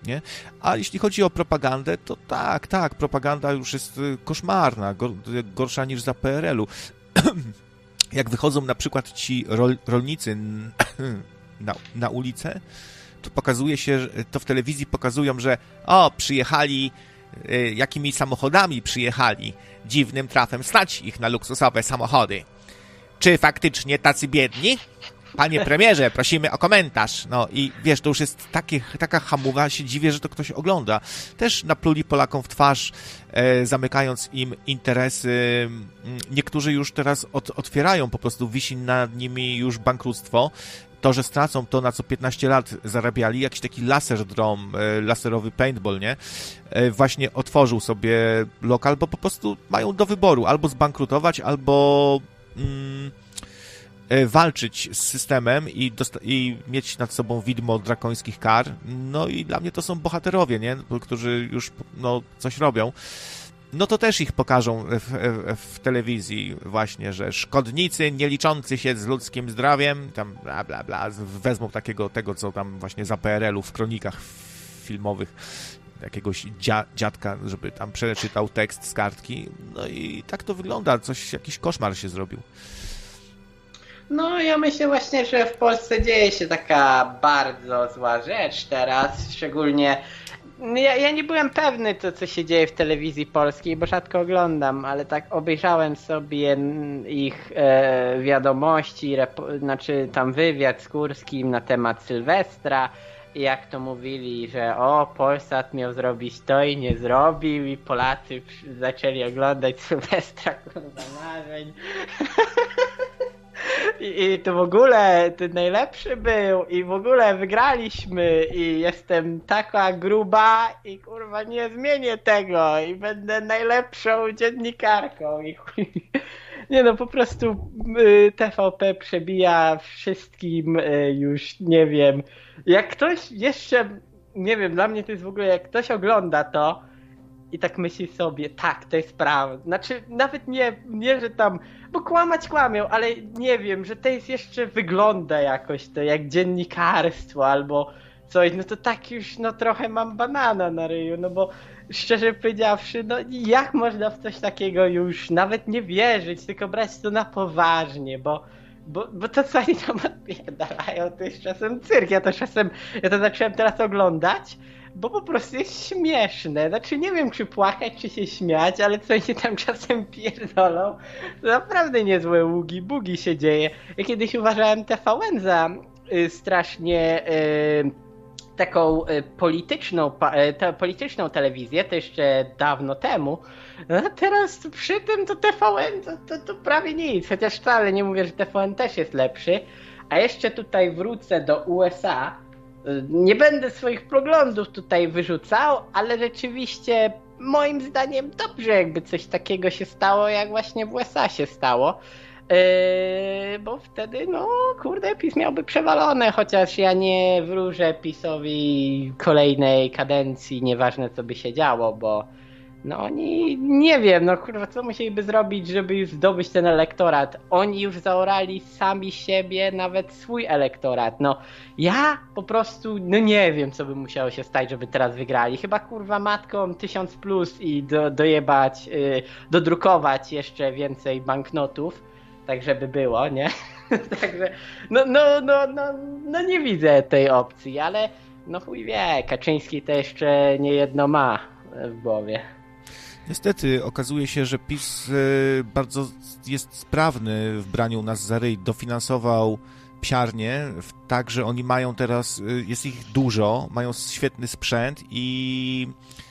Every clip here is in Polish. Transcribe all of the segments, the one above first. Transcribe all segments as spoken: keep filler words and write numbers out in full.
nie? A jeśli chodzi o propagandę, to tak, tak, propaganda już jest koszmarna, gorsza niż za P R L u. Jak wychodzą na przykład ci rol, rolnicy na, na ulicę, to pokazuje się, to w telewizji pokazują, że o, przyjechali, y, jakimi samochodami przyjechali, dziwnym trafem stać ich na luksusowe samochody. Czy faktycznie tacy biedni? Panie premierze, prosimy o komentarz. No i wiesz, to już jest takie, taka hamuwa, się dziwię, że to ktoś ogląda. Też napluli Polakom w twarz, e, zamykając im interesy. Niektórzy już teraz od, otwierają, po prostu wisi nad nimi już bankructwo. To, że stracą to, na co piętnaście lat zarabiali, jakiś taki laser drum, e, laserowy paintball, nie? E, właśnie otworzył sobie lokal, bo po prostu mają do wyboru albo zbankrutować, albo... Mm, walczyć z systemem i, dosta- i mieć nad sobą widmo drakońskich kar. No i dla mnie to są bohaterowie, nie? Którzy już no, coś robią. No to też ich pokażą w, w, w telewizji właśnie, że szkodnicy nie liczący się z ludzkim zdrowiem, tam bla bla bla, wezmą takiego tego, co tam właśnie za P R L u w kronikach filmowych jakiegoś dzia- dziadka, żeby tam przeczytał tekst z kartki. No i tak to wygląda. Coś, jakiś koszmar się zrobił. No ja myślę właśnie, że w Polsce dzieje się taka bardzo zła rzecz teraz, szczególnie ja, ja nie byłem pewny to, co się dzieje w telewizji polskiej, bo rzadko oglądam, ale tak obejrzałem sobie ich e, wiadomości, rep- znaczy tam wywiad z Kurskim na temat Sylwestra i jak to mówili, że o, Polsat miał zrobić to i nie zrobił i Polacy zaczęli oglądać Sylwestra, kurwa, marzeń. I, I to w ogóle ten najlepszy był i w ogóle wygraliśmy i jestem taka gruba i kurwa nie zmienię tego i będę najlepszą dziennikarką i chuj. Nie no, po prostu y, T V P przebija wszystkim y, już, nie wiem, jak ktoś jeszcze, nie wiem, dla mnie to jest w ogóle, jak ktoś ogląda to i tak myśli sobie, tak, to jest prawda. Znaczy, nawet nie, nie, że tam, bo kłamać kłamią, ale nie wiem, że to jest jeszcze, wygląda jakoś to jak dziennikarstwo albo coś, no to tak już, no trochę mam banana na ryju, no bo szczerze powiedziawszy, no jak można w coś takiego już nawet nie wierzyć, tylko brać to na poważnie, bo Bo, bo to co oni tam odpierdalają, to jest czasem cyrk, ja to czasem, ja to zacząłem teraz oglądać, bo po prostu jest śmieszne, znaczy nie wiem czy płakać, czy się śmiać, ale co oni tam czasem pierdolą, to naprawdę niezłe ługi, bugi się dzieje. Ja kiedyś uważałem T V N za y, strasznie y, taką y, polityczną, y, te, polityczną telewizję, to jeszcze dawno temu, no a teraz przy tym to T V N to, to, to prawie nic, chociaż wcale nie mówię, że T V N też jest lepszy, a jeszcze tutaj wrócę do U S A. Nie będę swoich poglądów tutaj wyrzucał, ale rzeczywiście moim zdaniem dobrze jakby coś takiego się stało, jak właśnie w U S A się stało. Yy, bo wtedy, no kurde, PiS miałby przewalone, chociaż ja nie wróżę PiSowi kolejnej kadencji, nieważne co by się działo, bo no oni, nie wiem, no kurwa, co musieliby zrobić, żeby już zdobyć ten elektorat? Oni już zaorali sami siebie, nawet swój elektorat. No ja po prostu, no nie wiem, co by musiało się stać, żeby teraz wygrali. Chyba kurwa matką tysiąc plus i do, dojebać, yy, dodrukować jeszcze więcej banknotów, tak żeby było, nie? Także, no, no, no, no, no nie widzę tej opcji, ale no chuj wie, Kaczyński to jeszcze nie jedno ma w głowie. Niestety okazuje się, że PiS y, bardzo jest sprawny w braniu nas za ryj. Dofinansował psiarnię, tak, że oni mają teraz, y, jest ich dużo, mają świetny sprzęt i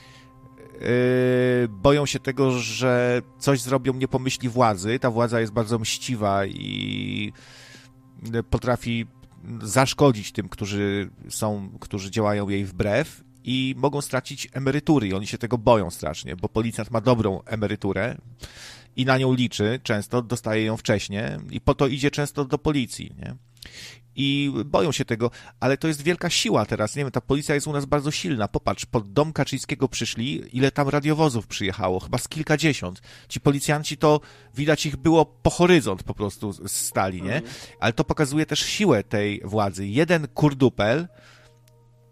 y, boją się tego, że coś zrobią, nie pomyśli władzy. Ta władza jest bardzo mściwa i potrafi zaszkodzić tym, którzy są, którzy działają jej wbrew. I mogą stracić emerytury i oni się tego boją strasznie, bo policjant ma dobrą emeryturę i na nią liczy, często dostaje ją wcześniej i po to idzie często do policji, nie? I boją się tego, ale to jest wielka siła teraz, nie wiem, ta policja jest u nas bardzo silna, popatrz, pod dom Kaczyńskiego przyszli, ile tam radiowozów przyjechało, chyba z kilkadziesiąt, ci policjanci to, widać ich było po horyzont po prostu stali, nie? Ale to pokazuje też siłę tej władzy, jeden kurdupel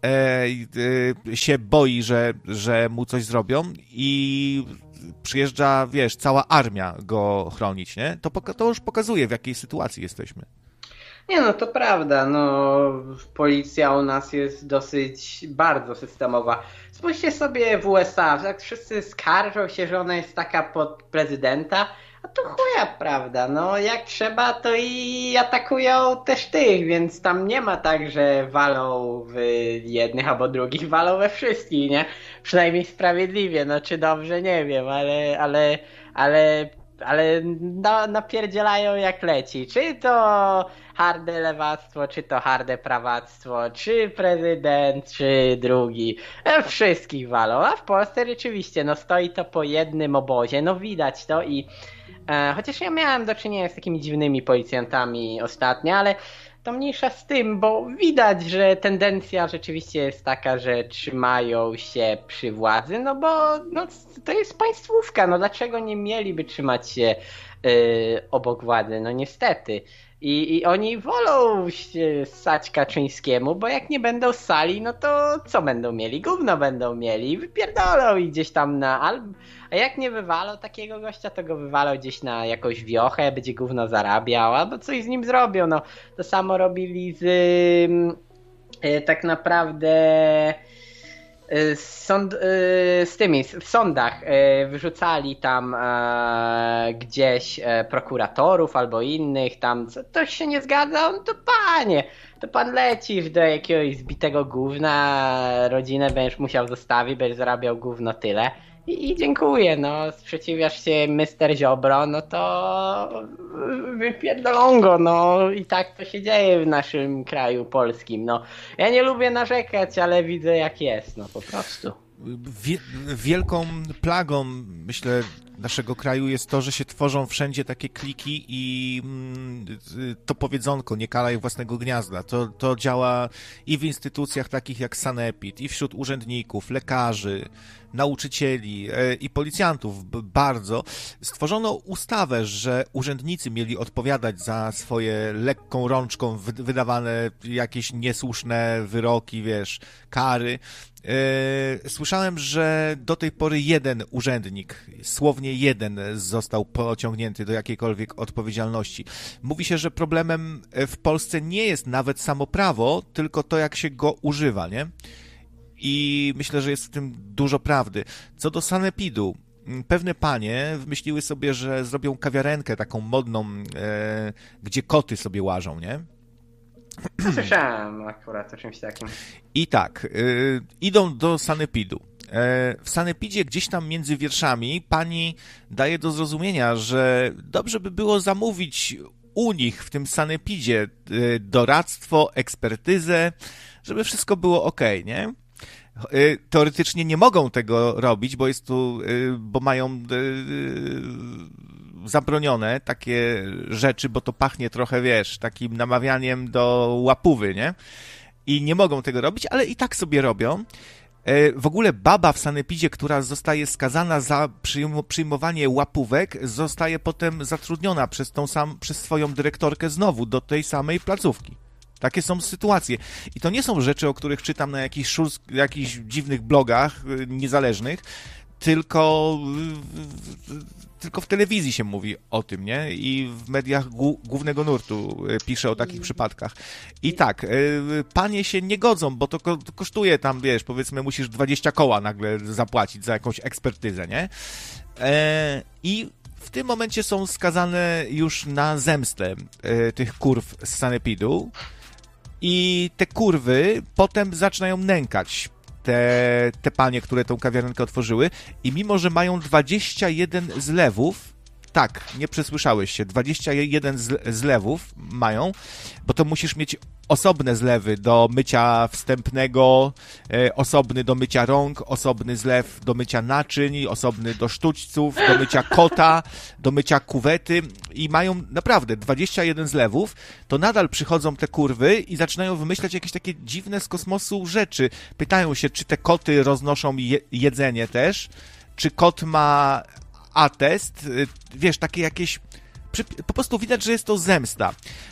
e, e, się boi, że, że mu coś zrobią i przyjeżdża, wiesz, cała armia go chronić, nie? To, to już pokazuje, w jakiej sytuacji jesteśmy. Nie no, to prawda, no policja u nas jest dosyć bardzo systemowa. Spójrzcie sobie w U S A, tak wszyscy skarżą się, że ona jest taka pod prezydenta, a to chuja prawda, no jak trzeba to i atakują też tych, więc tam nie ma tak, że walą w jednych albo drugich, walą we wszystkich, nie? Przynajmniej sprawiedliwie, no czy dobrze, nie wiem, ale, ale, ale... ale no, napierdzielają jak leci. Czy to harde lewactwo, czy to harde prawactwo, czy prezydent, czy drugi. E, wszystkich walą. A w Polsce rzeczywiście, no stoi to po jednym obozie. No widać to i e, chociaż ja miałem do czynienia z takimi dziwnymi policjantami ostatnio, ale to mniejsza z tym, bo widać, że tendencja rzeczywiście jest taka, że trzymają się przy władzy, no bo no, to jest państwówka, no dlaczego nie mieliby trzymać się yy, obok władzy, no niestety. I, I oni wolą się ssać Kaczyńskiemu, bo jak nie będą ssali, no to co będą mieli? Gówno będą mieli, wypierdolą i gdzieś tam na... Al... A jak nie wywalą takiego gościa, to go wywalą gdzieś na jakąś wiochę, będzie gówno zarabiał, albo coś z nim zrobią. No, to samo robili z yy, tak naprawdę... Z, sąd, z tymi, w sądach wyrzucali tam gdzieś prokuratorów albo innych, tam co ktoś się nie zgadza, no to panie, to pan lecisz do jakiegoś zbitego gówna, rodzinę będziesz musiał zostawić, będziesz zarabiał gówno tyle. I, I dziękuję, no, sprzeciwiasz się mister Ziobro, no to wypierdolą go, no i tak to się dzieje w naszym kraju polskim, no. Ja nie lubię narzekać, ale widzę jak jest, no po prostu. Wie, wielką plagą, myślę, naszego kraju jest to, że się tworzą wszędzie takie kliki i mm, to powiedzonko, nie karaj własnego gniazda. To, to działa i w instytucjach takich jak Sanepid, i wśród urzędników, lekarzy, nauczycieli e, i policjantów bardzo. Stworzono ustawę, że urzędnicy mieli odpowiadać za swoje lekką rączką wydawane jakieś niesłuszne wyroki, wiesz, kary. E, słyszałem, że do tej pory jeden urzędnik, słownie jeden, został pociągnięty do jakiejkolwiek odpowiedzialności. Mówi się, że problemem w Polsce nie jest nawet samo prawo, tylko to, jak się go używa, nie? I myślę, że jest w tym dużo prawdy. Co do Sanepidu, pewne panie wymyśliły sobie, że zrobią kawiarenkę taką modną, e, gdzie koty sobie łażą, nie? Słyszałem akurat o czymś takim. I tak, y, idą do Sanepidu. E, w Sanepidzie gdzieś tam między wierszami pani daje do zrozumienia, że dobrze by było zamówić u nich w tym Sanepidzie y, doradztwo, ekspertyzę, żeby wszystko było okej, nie? Y, teoretycznie nie mogą tego robić, bo jest tu, y, bo mają y, zabronione takie rzeczy, bo to pachnie trochę, wiesz, takim namawianiem do łapówy, nie? I nie mogą tego robić, ale i tak sobie robią. W ogóle baba w Sanepidzie, która zostaje skazana za przyjmowanie łapówek, zostaje potem zatrudniona przez tą sam, przez swoją dyrektorkę znowu do tej samej placówki. Takie są sytuacje. I to nie są rzeczy, o których czytam na jakichś, szurs, jakichś dziwnych blogach niezależnych, tylko, tylko w telewizji się mówi o tym, nie? I w mediach głównego nurtu pisze o takich przypadkach. I tak, panie się nie godzą, bo to kosztuje tam, wiesz, powiedzmy, musisz dwadzieścia koła nagle zapłacić za jakąś ekspertyzę, nie? I w tym momencie są skazane już na zemstę tych kurw z Sanepidu i te kurwy potem zaczynają nękać te, te panie, które tą kawiarenkę otworzyły i mimo, że mają dwadzieścia jeden zlewów, tak, nie przesłyszałeś się, dwadzieścia jeden zlewów mają, bo to musisz mieć osobne zlewy do mycia wstępnego, e, osobny do mycia rąk, osobny zlew do mycia naczyń, osobny do sztućców, do mycia kota, do mycia kuwety i mają naprawdę dwadzieścia jeden zlewów, to nadal przychodzą te kurwy i zaczynają wymyślać jakieś takie dziwne z kosmosu rzeczy. Pytają się, czy te koty roznoszą je- jedzenie też, czy kot ma atest, wiesz, takie jakieś... Po prostu widać, że jest to zemsta.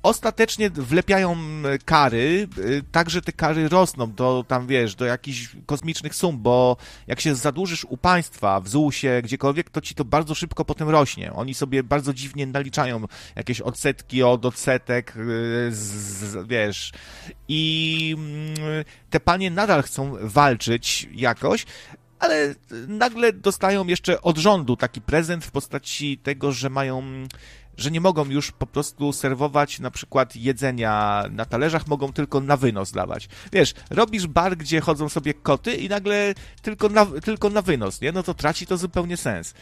ostatecznie wlepiają kary, tak, że te kary rosną do tam, wiesz, do jakichś kosmicznych sum, bo jak się zadłużysz u państwa, w zusie, gdziekolwiek, to ci to bardzo szybko potem rośnie. Oni sobie bardzo dziwnie naliczają jakieś odsetki od odsetek, z, z, wiesz, i te panie nadal chcą walczyć jakoś, ale nagle dostają jeszcze od rządu taki prezent w postaci tego, że mają, że nie mogą już po prostu serwować na przykład jedzenia na talerzach, mogą tylko na wynos dawać. Wiesz, robisz bar, gdzie chodzą sobie koty i nagle tylko na, tylko na wynos, nie? No to traci to zupełnie sens.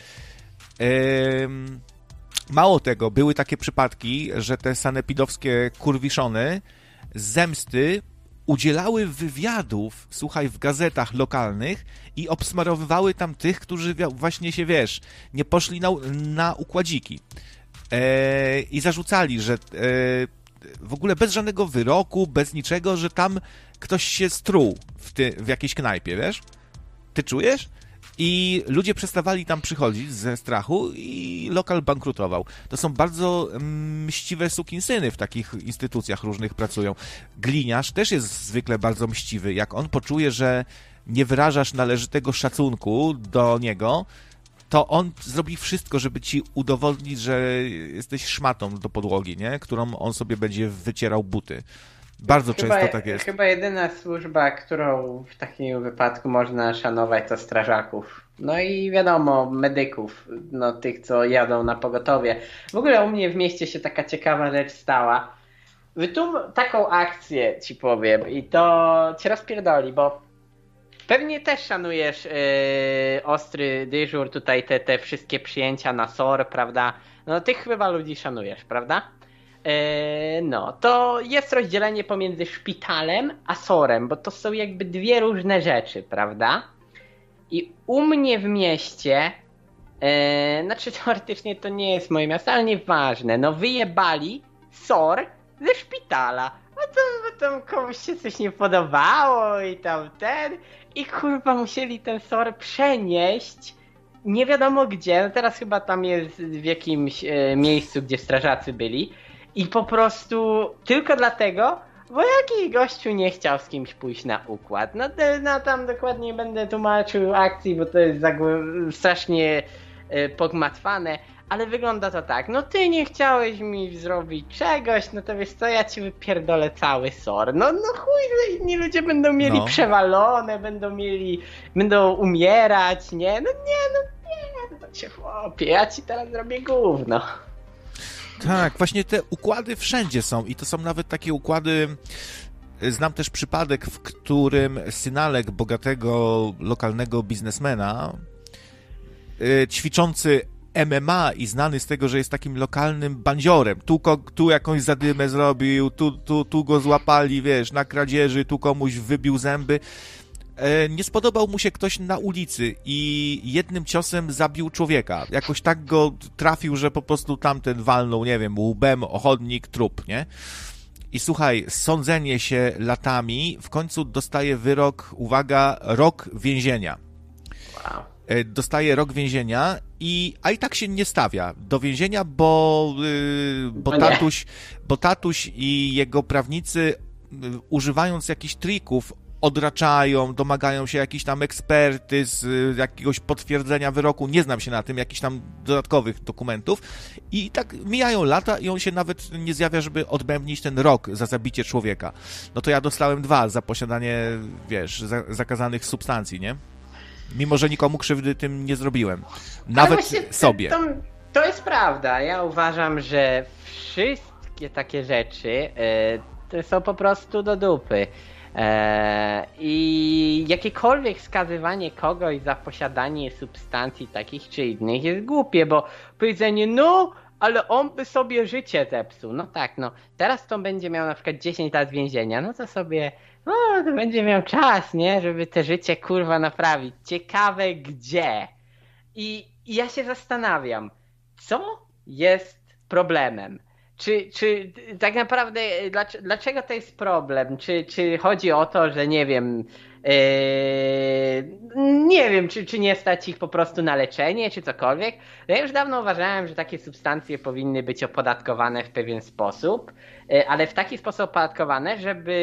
Ehm, mało tego, były takie przypadki, że te sanepidowskie kurwiszony z zemsty udzielały wywiadów, słuchaj, w gazetach lokalnych i obsmarowywały tam tych, którzy właśnie się, wiesz, nie poszli na, na układziki. E, I zarzucali, że e, w ogóle bez żadnego wyroku, bez niczego, że tam ktoś się struł w, ty, w jakiejś knajpie, wiesz? Ty czujesz? I ludzie przestawali tam przychodzić ze strachu i lokal bankrutował. To są bardzo mściwe sukinsyny w takich instytucjach różnych pracują. Gliniarz też jest zwykle bardzo mściwy. Jak on poczuje, że nie wyrażasz należytego szacunku do niego, to on zrobi wszystko, żeby ci udowodnić, że jesteś szmatą do podłogi, nie? Którą on sobie będzie wycierał buty. Bardzo chyba, często tak jest. Chyba jedyna służba, którą w takim wypadku można szanować, to strażaków. No i wiadomo, medyków, no tych, co jadą na pogotowie. W ogóle u mnie w mieście się taka ciekawa rzecz stała. Wytum taką akcję ci powiem i to cię rozpierdoli, bo pewnie też szanujesz yy, ostry dyżur, tutaj te, te wszystkie przyjęcia na S O R, prawda? No tych chyba ludzi szanujesz, prawda? No, to jest rozdzielenie pomiędzy szpitalem a S O R-em, bo to są jakby dwie różne rzeczy, prawda? I u mnie w mieście, e, znaczy teoretycznie to nie jest moje miasto, ale nieważne, no wyjebali S O R ze szpitala. A to, bo tam komuś się coś nie podobało i tam ten, i kurwa musieli ten S O R przenieść nie wiadomo gdzie, no teraz chyba tam jest w jakimś e, miejscu, gdzie strażacy byli. I po prostu tylko dlatego, bo jakiś gościu nie chciał z kimś pójść na układ. No, no tam dokładnie nie będę tłumaczył akcji, bo to jest strasznie y, pogmatwane, ale wygląda to tak. No ty nie chciałeś mi zrobić czegoś, no to wiesz co, ja ci wypierdolę cały S O R. No, no chuj, że inni ludzie będą mieli no. przewalone, będą mieli, będą umierać, nie? No nie, no nie, no cię chłopie, ja ci teraz zrobię gówno. Tak, właśnie te układy wszędzie są i to są nawet takie układy, znam też przypadek, w którym synalek bogatego lokalnego biznesmena, yy, ćwiczący M M A i znany z tego, że jest takim lokalnym bandziorem, tu, tu jakąś zadymę zrobił, tu, tu, tu go złapali, wiesz, na kradzieży, tu komuś wybił zęby. Nie spodobał mu się ktoś na ulicy i jednym ciosem zabił człowieka. Jakoś tak go trafił, że po prostu tamten walnął, nie wiem, łbem o chodnik, trup, nie? I słuchaj, sądzenie się latami, w końcu dostaje wyrok, uwaga, rok więzienia. Wow. Dostaje rok więzienia, i, a i tak się nie stawia do więzienia, bo, yy, bo, tatuś, bo tatuś i jego prawnicy, yy, używając jakichś trików, odraczają, domagają się jakichś tam ekspertyz, jakiegoś potwierdzenia wyroku, nie znam się na tym, jakichś tam dodatkowych dokumentów i tak mijają lata i on się nawet nie zjawia, żeby odbębnić ten rok za zabicie człowieka. No to ja dostałem dwa za posiadanie, wiesz, za, zakazanych substancji, nie? Mimo, że nikomu krzywdy tym nie zrobiłem. Nawet sobie. To, to jest prawda. Ja uważam, że wszystkie takie rzeczy yy, to są po prostu do dupy. Eee, I jakiekolwiek skazywanie kogoś za posiadanie substancji takich czy innych jest głupie, bo powiedzenie, no, ale on by sobie życie zepsuł. No tak, no, teraz to będzie miał na przykład dziesięć lat więzienia, no to sobie, no, to będzie miał czas, nie, żeby te życie kurwa naprawić. Ciekawe gdzie. I, i ja się zastanawiam, co jest problemem? Czy, czy tak naprawdę dlaczego to jest problem? Czy, czy chodzi o to, że nie wiem, yy, nie nie wiem, czy, czy nie stać ich po prostu na leczenie, czy cokolwiek. Ja już dawno uważałem, że takie substancje powinny być opodatkowane w pewien sposób, ale w taki sposób opodatkowane, żeby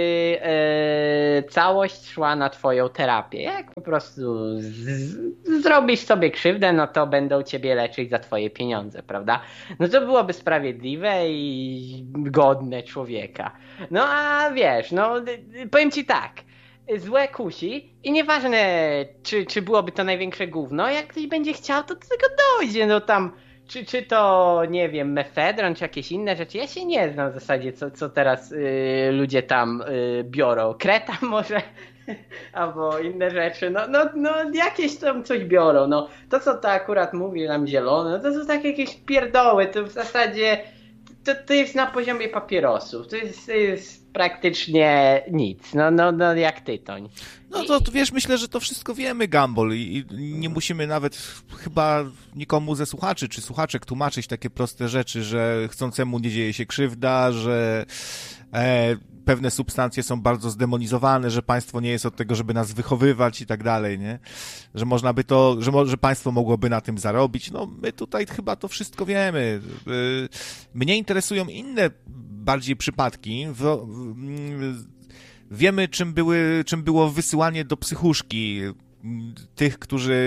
e, całość szła na twoją terapię. Jak po prostu z, z, zrobisz sobie krzywdę, no to będą ciebie leczyć za twoje pieniądze, prawda? No to byłoby sprawiedliwe i godne człowieka. No a wiesz, no powiem ci tak, złe kusi i nieważne, czy, czy byłoby to największe gówno, jak ktoś będzie chciał, to do tego dojdzie, no tam, czy, czy to, nie wiem, mefedron, czy jakieś inne rzeczy, ja się nie znam w zasadzie, co, co teraz y, ludzie tam y, biorą, kreta może, albo inne rzeczy, no, no, no jakieś tam coś biorą, no, to co to akurat mówi nam zielone, no to są takie jakieś pierdoły, to w zasadzie to, to jest na poziomie papierosów, to jest, to jest praktycznie nic, no, no, no jak tytoń. No to, to wiesz, myślę, że to wszystko wiemy, Gumball, i, i nie musimy nawet chyba nikomu ze słuchaczy czy słuchaczek tłumaczyć takie proste rzeczy, że chcącemu nie dzieje się krzywda, że e, pewne substancje są bardzo zdemonizowane, że państwo nie jest od tego, żeby nas wychowywać i tak dalej, nie? Że można by to, że, mo, że państwo mogłoby na tym zarobić. No my tutaj chyba to wszystko wiemy. Mnie interesują inne bardziej przypadki. W, w, wiemy, czym, były, czym było wysyłanie do psychuszki tych, którzy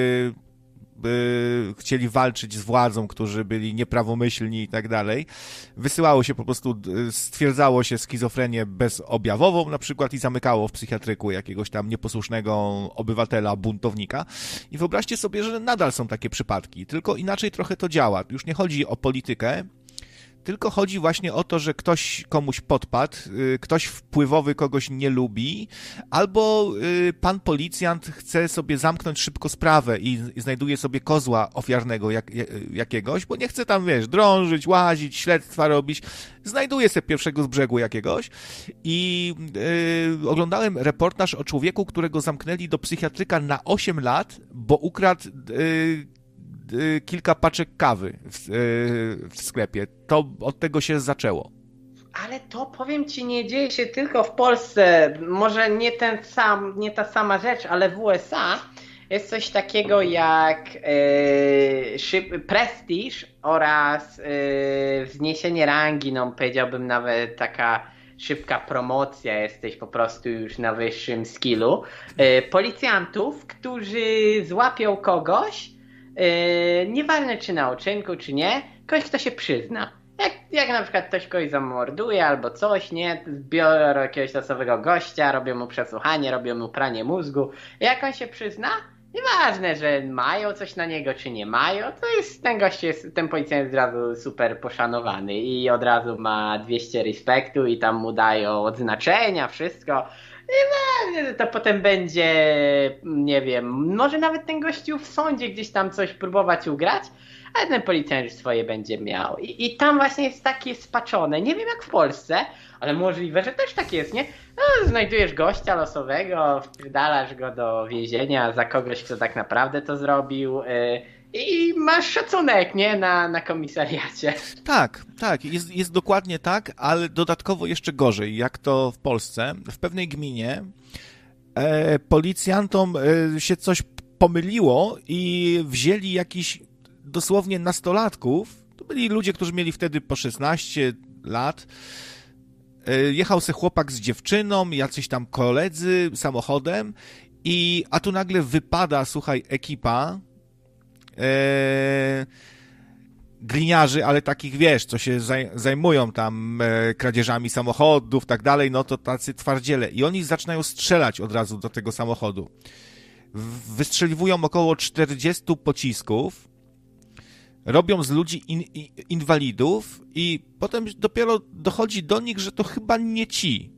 by chcieli walczyć z władzą, którzy byli nieprawomyślni i tak dalej. Wysyłało się po prostu, stwierdzało się schizofrenię bezobjawową na przykład i zamykało w psychiatryku jakiegoś tam nieposłusznego obywatela, buntownika. I wyobraźcie sobie, że nadal są takie przypadki, tylko inaczej trochę to działa. Już nie chodzi o politykę, tylko chodzi właśnie o to, że ktoś komuś podpadł, ktoś wpływowy kogoś nie lubi, albo pan policjant chce sobie zamknąć szybko sprawę i znajduje sobie kozła ofiarnego jak, jakiegoś, bo nie chce tam, wiesz, drążyć, łazić, śledztwa robić. Znajduje sobie pierwszego z brzegu jakiegoś i yy, oglądałem reportaż o człowieku, którego zamknęli do psychiatryka na osiem lat, bo ukradł yy, kilka paczek kawy w, w sklepie. To od tego się zaczęło. Ale to, powiem ci, nie dzieje się tylko w Polsce. Może nie ten sam, nie ta sama rzecz, ale w U S A jest coś takiego jak e, szyb, prestiż oraz e, wzniesienie rangi, no powiedziałbym nawet taka szybka promocja, jesteś po prostu już na wyższym skillu. E, policjantów, którzy złapią kogoś, Yy, nieważne czy na uczynku, czy nie, ktoś, kto się przyzna. Jak, jak na przykład ktoś kogoś zamorduje albo coś, nie, biorą jakiegoś losowego gościa, robią mu przesłuchanie, robią mu pranie mózgu. Jak on się przyzna, nieważne, że mają coś na niego, czy nie mają, to jest, ten gość jest, ten policjant jest od razu super poszanowany i od razu ma dwieście respektu i tam mu dają odznaczenia, wszystko. I to potem będzie, nie wiem, może nawet ten gościu w sądzie gdzieś tam coś próbować ugrać, ale ten policjant już swoje będzie miał. I, i tam właśnie jest takie spaczone. Nie wiem jak w Polsce, ale możliwe, że też tak jest, nie? No, znajdujesz gościa losowego, wpierdalasz go do więzienia za kogoś, kto tak naprawdę to zrobił. Yy, I masz szacunek, nie? Na, na komisariacie. Tak, tak, jest, jest dokładnie tak, ale dodatkowo jeszcze gorzej, jak to w Polsce. W pewnej gminie e, policjantom e, się coś pomyliło i wzięli jakiś dosłownie nastolatków. To byli ludzie, którzy mieli wtedy po szesnaście lat. E, jechał se chłopak z dziewczyną, jacyś tam koledzy samochodem i a tu nagle wypada, słuchaj, ekipa Eee, gliniarzy, ale takich, wiesz, co się zaj- zajmują tam e, kradzieżami samochodów, tak dalej, no to tacy twardziele. I oni zaczynają strzelać od razu do tego samochodu. W- wystrzeliwują około czterdziestu pocisków, robią z ludzi in- in- inwalidów i potem dopiero dochodzi do nich, że to chyba nie ci.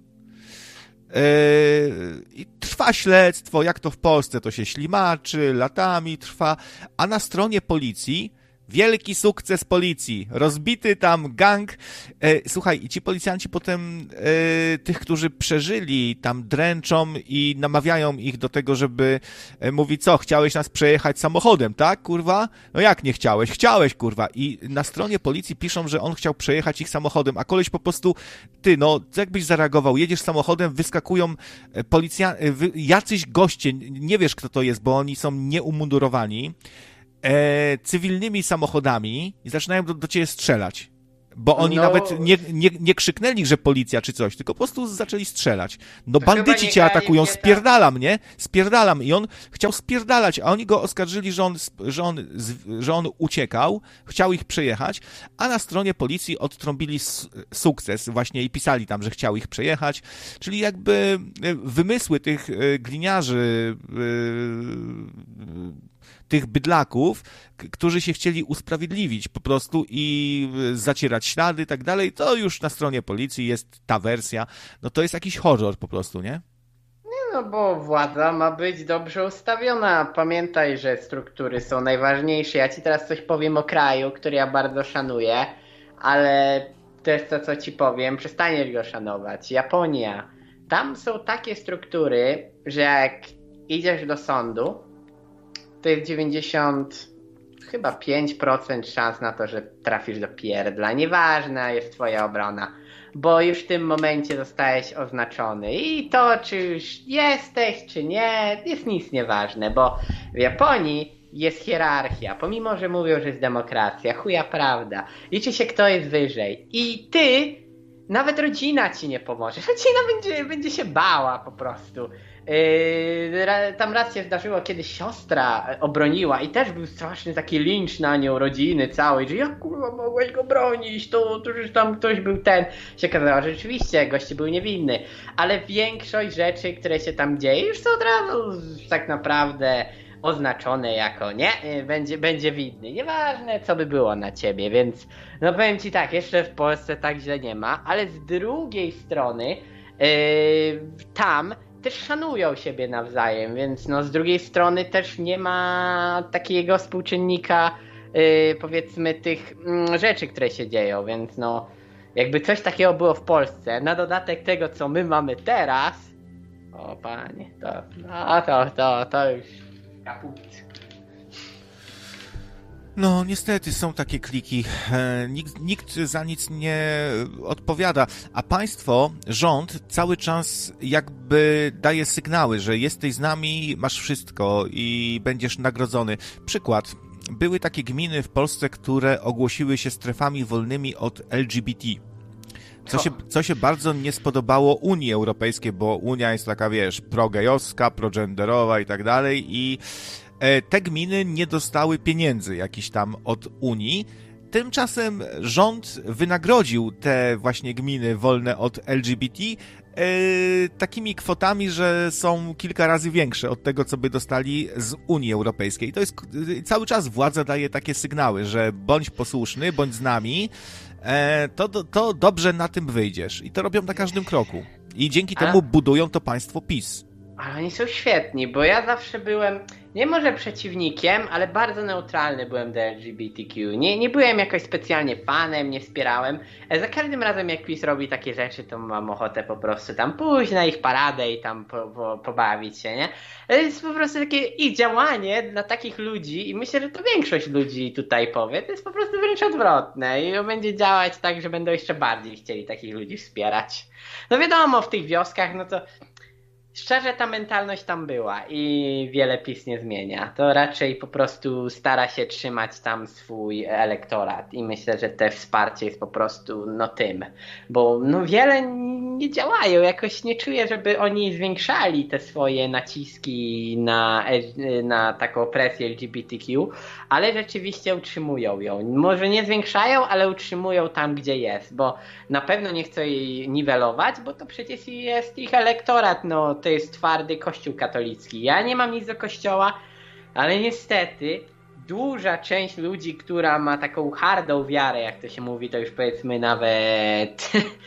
I trwa śledztwo, jak to w Polsce, to się ślimaczy, latami trwa, a na stronie policji Wielki sukces policji, rozbity tam gang. E, słuchaj, i ci policjanci potem e, tych, którzy przeżyli, tam dręczą i namawiają ich do tego, żeby e, mówić, co, chciałeś nas przejechać samochodem, tak, kurwa? No jak nie chciałeś? Chciałeś, kurwa. I na stronie policji piszą, że on chciał przejechać ich samochodem, a koleś po prostu, ty, no, jak byś zareagował? Jedziesz samochodem, wyskakują policjanci, jacyś goście, nie wiesz, kto to jest, bo oni są nieumundurowani, E, cywilnymi samochodami i zaczynają do, do ciebie strzelać. Bo oni no, nawet nie, nie, nie krzyknęli, że policja czy coś, tylko po prostu zaczęli strzelać. No bandyci cię atakują, spierdalam, nie? Spierdalam. I on chciał spierdalać, a oni go oskarżyli, że on, że on, że on uciekał, chciał ich przejechać, a na stronie policji odtrąbili sukces właśnie i pisali tam, że chciał ich przejechać. Czyli jakby wymysły tych gliniarzy, tych bydlaków, k- którzy się chcieli usprawiedliwić po prostu i zacierać ślady i tak dalej, to już na stronie policji jest ta wersja. No to jest jakiś horror po prostu, nie? Nie no, bo władza ma być dobrze ustawiona. Pamiętaj, że struktury są najważniejsze. Ja ci teraz coś powiem o kraju, który ja bardzo szanuję, ale też to, co ci powiem, przestaniesz go szanować. Japonia. Tam są takie struktury, że jak idziesz do sądu, to jest dziewięćdziesiąt chyba pięć procent szans na to, że trafisz do pierdla. Nieważna jest twoja obrona, bo już w tym momencie zostałeś oznaczony. I to, czy już jesteś, czy nie, jest nic nieważne, bo w Japonii jest hierarchia. Pomimo, że mówią, że jest demokracja, chuja prawda. Liczy się, kto jest wyżej. I ty, nawet rodzina ci nie pomoże. Rodzina będzie, będzie się bała po prostu. Yy, tam raz się zdarzyło, kiedy siostra obroniła i też był straszny taki lincz na nią rodziny całej, że jak kurwa mogłeś go bronić, to, to już tam ktoś był ten. Się okazało, że rzeczywiście gości był niewinny, ale większość rzeczy, które się tam dzieje, już są od razu tak naprawdę oznaczone jako nie, będzie, będzie winny. Nieważne, co by było na ciebie, więc no powiem ci tak, jeszcze w Polsce tak źle nie ma, ale z drugiej strony yy, tam też szanują siebie nawzajem, więc no z drugiej strony też nie ma takiego współczynnika yy, powiedzmy tych mm, rzeczy, które się dzieją, więc no jakby coś takiego było w Polsce, na dodatek tego, co my mamy teraz, o panie, to no to, to, to już kaput. No, niestety są takie kliki. E, nikt, nikt za nic nie odpowiada, a państwo, rząd cały czas jakby daje sygnały, że jesteś z nami, masz wszystko i będziesz nagrodzony. Przykład. Były takie gminy w Polsce, które ogłosiły się strefami wolnymi od L G B T. Co się, co się bardzo nie spodobało Unii Europejskiej, bo Unia jest taka, wiesz, progejowska, progenderowa i tak dalej i te gminy nie dostały pieniędzy jakichś tam od Unii. Tymczasem rząd wynagrodził te właśnie gminy wolne od L G B T e, takimi kwotami, że są kilka razy większe od tego, co by dostali z Unii Europejskiej. I to jest cały czas władza daje takie sygnały, że bądź posłuszny, bądź z nami, e, to, to, to dobrze na tym wyjdziesz. I to robią na każdym kroku. I dzięki temu budują to państwo PiS. Ale oni są świetni, bo ja zawsze byłem, nie może przeciwnikiem, ale bardzo neutralny byłem do L G B T Q. Nie, nie byłem jakoś specjalnie fanem, nie wspierałem. Za każdym razem jak PiS robi takie rzeczy, to mam ochotę po prostu tam pójść na ich paradę i tam po, po, pobawić się, nie? To jest po prostu takie ich działanie dla takich ludzi i myślę, że to większość ludzi tutaj powie, to jest po prostu wręcz odwrotne i będzie działać tak, że będą jeszcze bardziej chcieli takich ludzi wspierać. No wiadomo, w tych wioskach, no to szczerze ta mentalność tam była i wiele PiS nie zmienia. To raczej po prostu stara się trzymać tam swój elektorat i myślę, że te wsparcie jest po prostu no tym, bo no wiele nie działają, jakoś nie czuję, żeby oni zwiększali te swoje naciski na, na taką presję L G B T Q, ale rzeczywiście utrzymują ją. Może nie zwiększają, ale utrzymują tam, gdzie jest, bo na pewno nie chcą jej niwelować, bo to przecież jest ich elektorat, no to jest twardy kościół katolicki. Ja nie mam nic do kościoła, ale niestety duża część ludzi, która ma taką hardą wiarę, jak to się mówi, to już powiedzmy nawet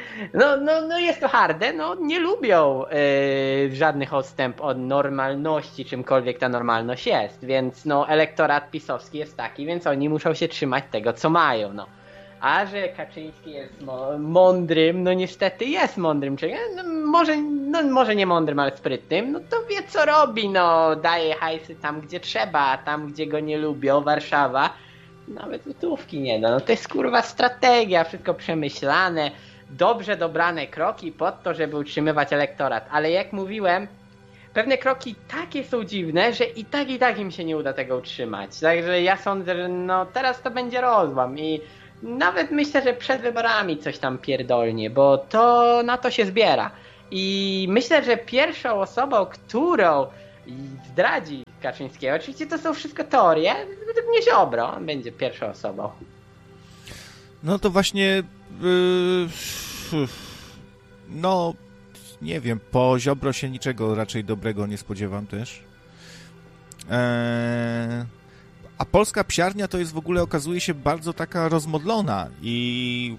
No, no, no jest to harde, no nie lubią yy, żadnych odstęp od normalności, czymkolwiek ta normalność jest, więc no elektorat pisowski jest taki, więc oni muszą się trzymać tego, co mają, no. A że Kaczyński jest mądrym, no niestety jest mądrym, czyli no, może, no, może nie mądrym, ale sprytnym, no to wie co robi, no daje hajsy tam gdzie trzeba, a tam gdzie go nie lubią, Warszawa, nawet złotówki nie da, no to jest kurwa strategia, wszystko przemyślane, dobrze dobrane kroki pod to, żeby utrzymywać elektorat, ale jak mówiłem, pewne kroki takie są dziwne, że i tak i tak im się nie uda tego utrzymać, także ja sądzę, że no teraz to będzie rozłam i nawet myślę, że przed wyborami coś tam pierdolnie, bo to na to się zbiera. I myślę, że pierwszą osobą, którą zdradzi Kaczyńskiego, oczywiście to są wszystko teorie, według mnie Ziobro, on będzie pierwszą osobą. No to właśnie yy, no nie wiem, po Ziobro się niczego raczej dobrego nie spodziewam też. Eee... A polska psiarnia to jest w ogóle, okazuje się, bardzo taka rozmodlona i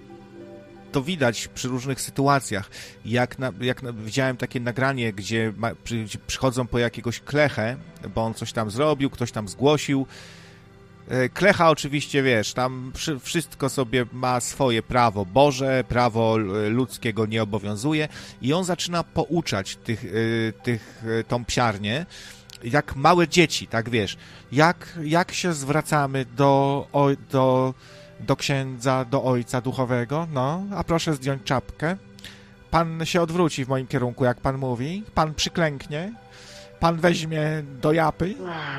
to widać przy różnych sytuacjach. Jak, na, jak na, widziałem takie nagranie, gdzie, ma, przy, gdzie przychodzą po jakiegoś klechę, bo on coś tam zrobił, ktoś tam zgłosił. Klecha oczywiście, wiesz, tam wszystko sobie ma swoje prawo Boże, prawo ludzkie go nie obowiązuje i on zaczyna pouczać tych, tych, tą psiarnię, jak małe dzieci, tak wiesz, jak, jak się zwracamy do, o, do, do księdza, do ojca duchowego, no, a proszę zdjąć czapkę, pan się odwróci w moim kierunku, jak pan mówi, pan przyklęknie, pan weźmie do japy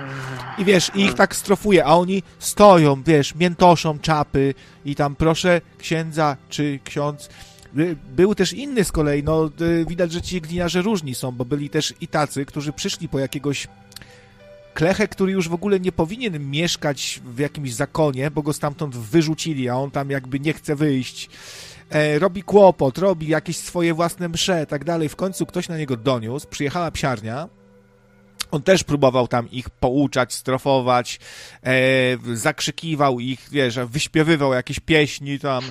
i wiesz, i ich tak strofuje, a oni stoją, wiesz, miętoszą czapy i tam proszę księdza, czy ksiądz. Był też inny z kolei, no widać, że ci gliniarze różni są, bo byli też i tacy, którzy przyszli po jakiegoś klechę, który już w ogóle nie powinien mieszkać w jakimś zakonie, bo go stamtąd wyrzucili, a on tam jakby nie chce wyjść. E, robi kłopot, robi jakieś swoje własne msze, tak dalej. W końcu ktoś na niego doniósł, przyjechała psiarnia. On też próbował tam ich pouczać, strofować, e, zakrzykiwał ich, wiesz, wyśpiewywał jakieś pieśni tam.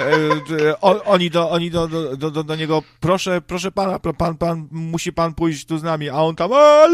E, o, oni do, oni do, do, do, do niego, proszę, proszę pana, pan, pan, musi pan pójść tu z nami, a on tam,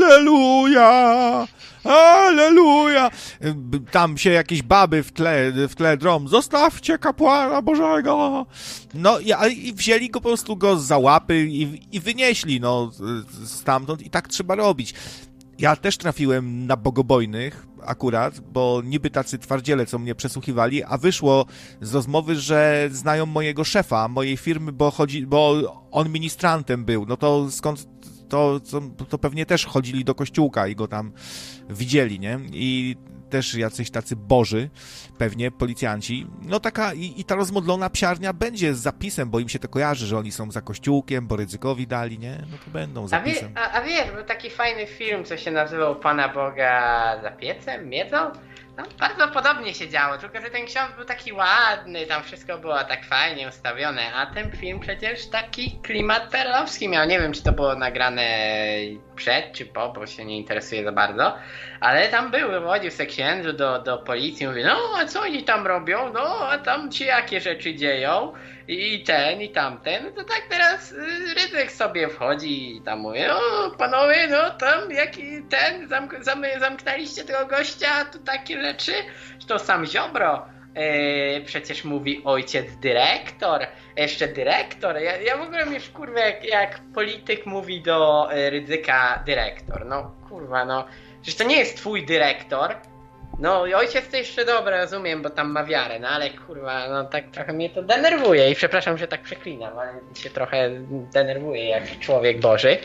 alleluja, alleluja. Tam się jakieś baby w tle, w tle drom, zostawcie kapłana Bożego. No i, i wzięli go po prostu go za łapy i, i wynieśli, no, stamtąd i tak trzeba robić. Ja też trafiłem na bogobojnych akurat, bo niby tacy twardziele, co mnie przesłuchiwali, a wyszło z rozmowy, że znają mojego szefa, mojej firmy, bo chodzi, bo on ministrantem był. No to skąd to, to, to pewnie też chodzili do kościółka i go tam widzieli, nie? I też jacyś tacy boży, pewnie policjanci. No taka i, i ta rozmodlona psiarnia będzie z zapisem, bo im się to kojarzy, że oni są za kościółkiem, bo Rydzykowi dali, nie? No to będą zapisem. A, wie, a, a wiesz, był taki fajny film, co się nazywał Pana Boga za piecem, miedzą? No, bardzo podobnie się działo, tylko że ten ksiądz był taki ładny, tam wszystko było tak fajnie ustawione, a ten film przecież taki klimat perlowski miał. Nie wiem, czy to było nagrane przed, czy po, bo się nie interesuje za bardzo, ale tam był, wychodził se księdzu do, do policji, mówi, no a co oni tam robią, no a tam ci jakie rzeczy dzieją i ten, i tamten, no to tak teraz Rydzyk sobie wchodzi i tam mówi, no panowie, no tam jaki ten, zamk- zam- zamknęliście tego gościa, to takie rzeczy, że to sam Ziobro yy, przecież mówi ojciec dyrektor, jeszcze dyrektor, ja, ja w ogóle mnie wkurwę jak, jak polityk mówi do yy, Rydzyka dyrektor, no kurwa, no, przecież to nie jest twój dyrektor. No ojciec to jeszcze dobra, rozumiem, bo tam ma wiarę, no ale kurwa, no tak trochę mnie to denerwuje i przepraszam, że tak przeklinam, ale się trochę denerwuje jak człowiek Boży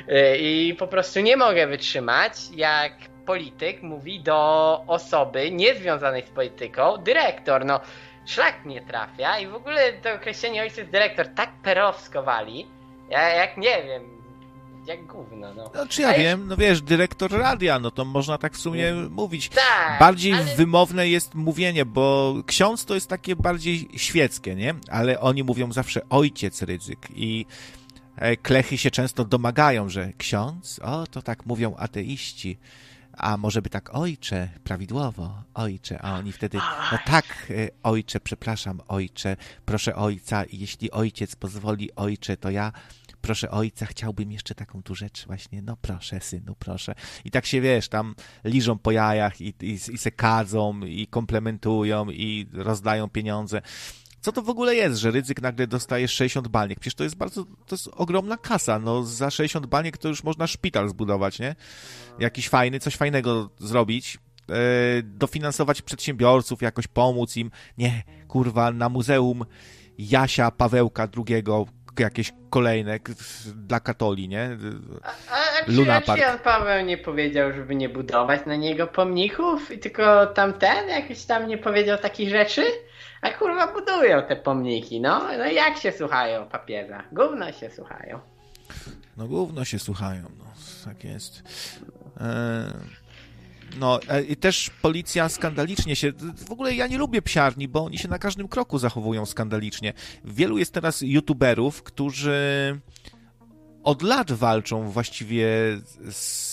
i po prostu nie mogę wytrzymać, jak polityk mówi do osoby niezwiązanej z polityką dyrektor, no szlak mnie trafia i w ogóle to określenie ojciec dyrektor tak perowsko wali, ja jak nie wiem, jak gówno, no. No czy ja A wiem, no wiesz, dyrektor radia, no to można tak w sumie mm. mówić. Tak, bardziej ale... wymowne jest mówienie, bo ksiądz to jest takie bardziej świeckie, nie? Ale oni mówią zawsze ojciec Rydzyk i klechy się często domagają, że ksiądz, o to tak mówią ateiści, a może by tak, ojcze, prawidłowo, ojcze, a oni wtedy, no tak, ojcze, przepraszam, ojcze, proszę ojca, jeśli ojciec pozwoli, ojcze, to ja, proszę ojca, chciałbym jeszcze taką tu rzecz właśnie, no proszę, synu, proszę. I tak się, wiesz, tam liżą po jajach i, i, i se kadzą, i komplementują, i rozdają pieniądze. Co to w ogóle jest, że Rydzyk nagle dostaje sześćdziesiąt baniek? Przecież to jest bardzo, to jest ogromna kasa, no za sześćdziesiąt baniek to już można szpital zbudować, nie? Jakiś fajny, coś fajnego zrobić, yy, dofinansować przedsiębiorców, jakoś pomóc im. Nie, kurwa, na muzeum Jasia Pawełka drugiego jakieś kolejne dla katoli, nie? A, a, czy, a czy Jan Paweł nie powiedział, żeby nie budować na niego pomników i tylko tamten jakiś tam nie powiedział takich rzeczy? A kurwa budują te pomniki, no. No jak się słuchają papieża? Gówno się słuchają. No gówno się słuchają, no. Tak jest. E... No i też policja skandalicznie się... W ogóle ja nie lubię psiarni, bo oni się na każdym kroku zachowują skandalicznie. Wielu jest teraz youtuberów, którzy od lat walczą właściwie z,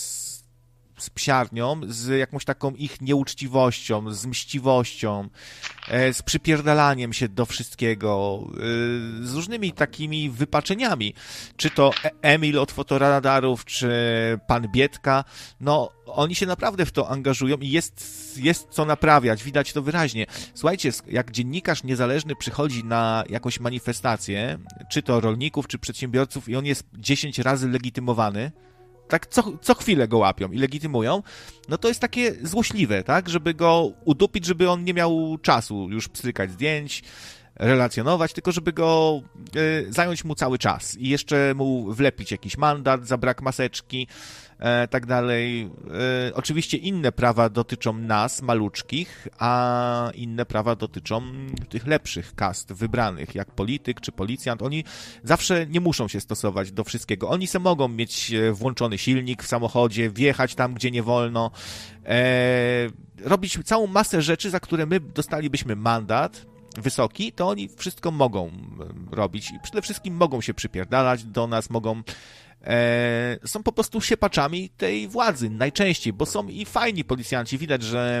z psiarnią, z jakąś taką ich nieuczciwością, z mściwością, z przypierdalaniem się do wszystkiego, z różnymi takimi wypaczeniami. Czy to Emil od Fotoradarów, czy pan Biedka, no oni się naprawdę w to angażują i jest, jest co naprawiać, widać to wyraźnie. Słuchajcie, jak dziennikarz niezależny przychodzi na jakąś manifestację, czy to rolników, czy przedsiębiorców i on jest dziesięć razy legitymowany, tak co, co chwilę go łapią i legitymują, no to jest takie złośliwe, tak, żeby go udupić, żeby on nie miał czasu już pstrykać zdjęć, relacjonować, tylko żeby go y, zająć mu cały czas i jeszcze mu wlepić jakiś mandat za brak maseczki, e, tak dalej. E, oczywiście inne prawa dotyczą nas, maluczkich, a inne prawa dotyczą tych lepszych kast wybranych, jak polityk czy policjant. Oni zawsze nie muszą się stosować do wszystkiego. Oni se mogą mieć włączony silnik w samochodzie, wjechać tam, gdzie nie wolno, e, robić całą masę rzeczy, za które my dostalibyśmy mandat wysoki, to oni wszystko mogą robić i przede wszystkim mogą się przypierdalać do nas, mogą e, są po prostu siepaczami tej władzy najczęściej, bo są i fajni policjanci, widać, że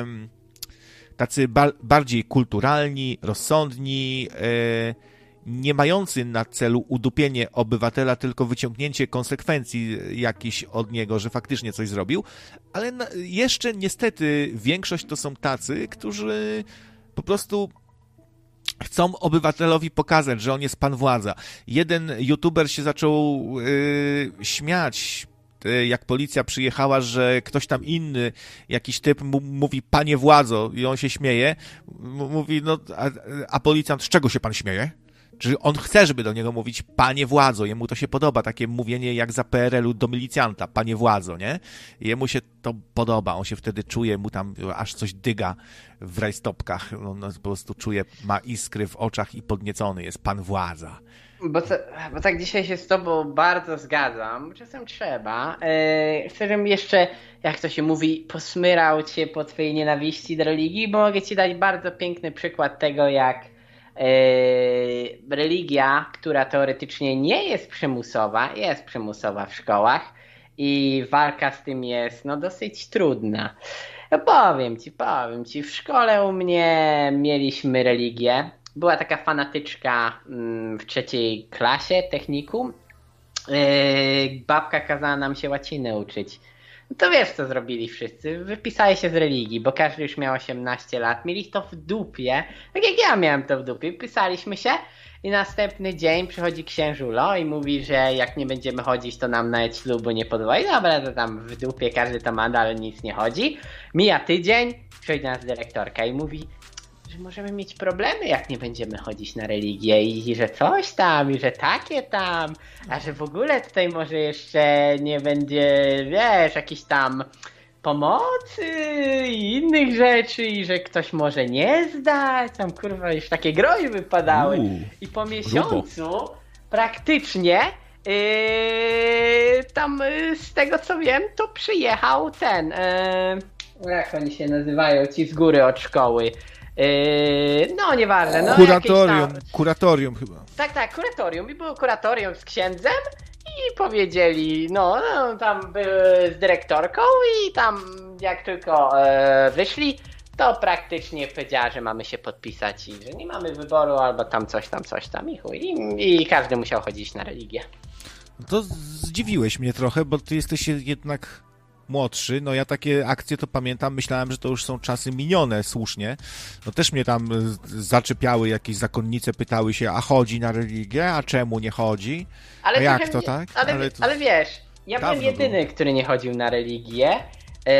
tacy ba- bardziej kulturalni, rozsądni, e, nie mający na celu udupienie obywatela, tylko wyciągnięcie konsekwencji jakichś od niego, że faktycznie coś zrobił, ale na, jeszcze niestety większość to są tacy, którzy po prostu chcą obywatelowi pokazać, że on jest pan władza. Jeden youtuber się zaczął yy, śmiać, yy, jak policja przyjechała, że ktoś tam inny, jakiś typ mu, mówi panie władzo i on się śmieje. M- mówi, no a, a policjant, z czego się pan śmieje? Czy on chce, żeby do niego mówić panie władzo, jemu to się podoba, takie mówienie jak za P R L u do milicjanta, panie władzo, nie? Jemu się to podoba, on się wtedy czuje, mu tam aż coś dyga w rajstopkach, on po prostu czuje, ma iskry w oczach i podniecony jest, pan władza. Bo, to, bo tak dzisiaj się z tobą bardzo zgadzam, czasem trzeba. Yy, chcę, żebym jeszcze, jak to się mówi, posmyrał cię po twojej nienawiści do religii, bo mogę ci dać bardzo piękny przykład tego, jak Yy, religia, która teoretycznie nie jest przymusowa, jest przymusowa w szkołach i walka z tym jest no dosyć trudna. No, powiem ci, powiem ci, w szkole u mnie mieliśmy religię. Była taka fanatyczka mm, w trzeciej klasie technikum. Yy, babka kazała nam się łaciny uczyć. No to wiesz, co zrobili wszyscy. Wypisali się z religii, bo każdy już miał osiemnaście lat. Mieli to w dupie. Tak jak ja miałem to w dupie. Pisaliśmy się i następny dzień przychodzi księżulo i mówi, że jak nie będziemy chodzić, to nam nawet ślubu nie podwoi. Dobra, to tam w dupie każdy to ma, ale nic nie chodzi. Mija tydzień, przychodzi do nas dyrektorka i mówi, że możemy mieć problemy, jak nie będziemy chodzić na religię i że coś tam, i że takie tam, a że w ogóle tutaj może jeszcze nie będzie, wiesz, jakiś tam pomocy i innych rzeczy i że ktoś może nie zdać, tam kurwa już takie groźby padały. Uu, i po miesiącu grubo. praktycznie yy, tam yy, z tego co wiem, to przyjechał ten, yy, jak oni się nazywają, ci z góry od szkoły. Yy, no nieważne. No, kuratorium, tam... kuratorium chyba. Tak, tak, kuratorium. I było kuratorium z księdzem i powiedzieli, no, no tam były z dyrektorką i tam jak tylko e, wyszli, to praktycznie powiedziała, że mamy się podpisać i że nie mamy wyboru, albo tam coś tam, coś tam i chuj. I, i każdy musiał chodzić na religię. To zdziwiłeś mnie trochę, bo ty jesteś jednak młodszy. No ja takie akcje to pamiętam, myślałem, że to już są czasy minione słusznie. No też mnie tam zaczepiały jakieś zakonnice, pytały się, a chodzi na religię, a czemu nie chodzi? Ale a jak trochę, to tak? Ale, ale, to... ale wiesz, ja byłem jedyny, było. który nie chodził na religię. Yy...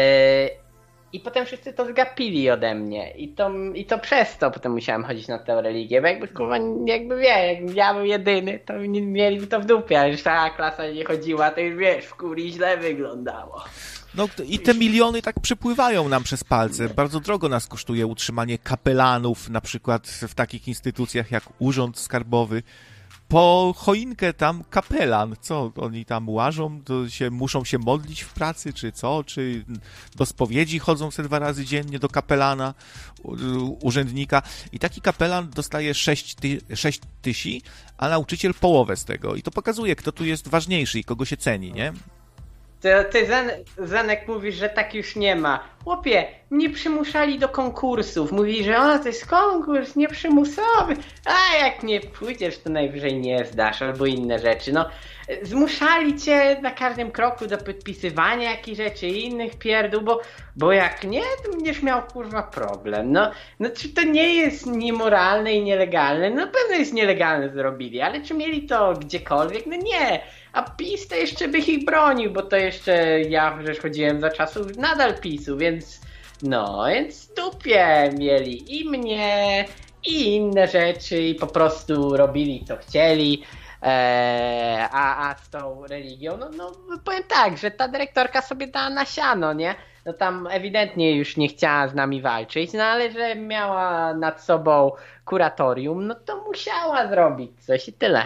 I potem wszyscy to zgapili ode mnie i to, i to przez to potem musiałem chodzić na tę religię, bo jakby kurwa, jakby wie, jak ja był jedyny, to nie mieli to w dupie, a że cała klasa nie chodziła, to już wiesz, w kurii źle wyglądało. No i te miliony tak przepływają nam przez palce. Bardzo drogo nas kosztuje utrzymanie kapelanów, na przykład w takich instytucjach jak Urząd Skarbowy. Po choinkę tam kapelan, co oni tam łażą, to się, muszą się modlić w pracy, czy co, czy do spowiedzi chodzą se dwa razy dziennie do kapelana, urzędnika i taki kapelan dostaje sześć tysięcy, a nauczyciel połowę z tego i to pokazuje, kto tu jest ważniejszy i kogo się ceni, nie? Ty, ty Zen, Zenek mówisz, że tak już nie ma. Chłopie, mnie przymuszali do konkursów. Mówi, że o, to jest konkurs nieprzymusowy. A jak nie pójdziesz, to najwyżej nie zdasz, albo inne rzeczy. No, zmuszali cię na każdym kroku do podpisywania jakichś rzeczy i innych pierdół, bo, bo jak nie, to będziesz miał kurwa problem. No, no czy to nie jest niemoralne i nielegalne? No pewno jest nielegalne zrobili, ale czy mieli to gdziekolwiek? No nie. A PiS to jeszcze by ich bronił, bo to jeszcze ja przecież chodziłem za czasów nadal PiSu, więc no, więc dupie mieli i mnie, i inne rzeczy i po prostu robili co chcieli, eee, a, a z tą religią, no, no powiem tak, że ta dyrektorka sobie dała na siano, nie? No tam ewidentnie już nie chciała z nami walczyć, no ale że miała nad sobą kuratorium, no to musiała zrobić coś i tyle.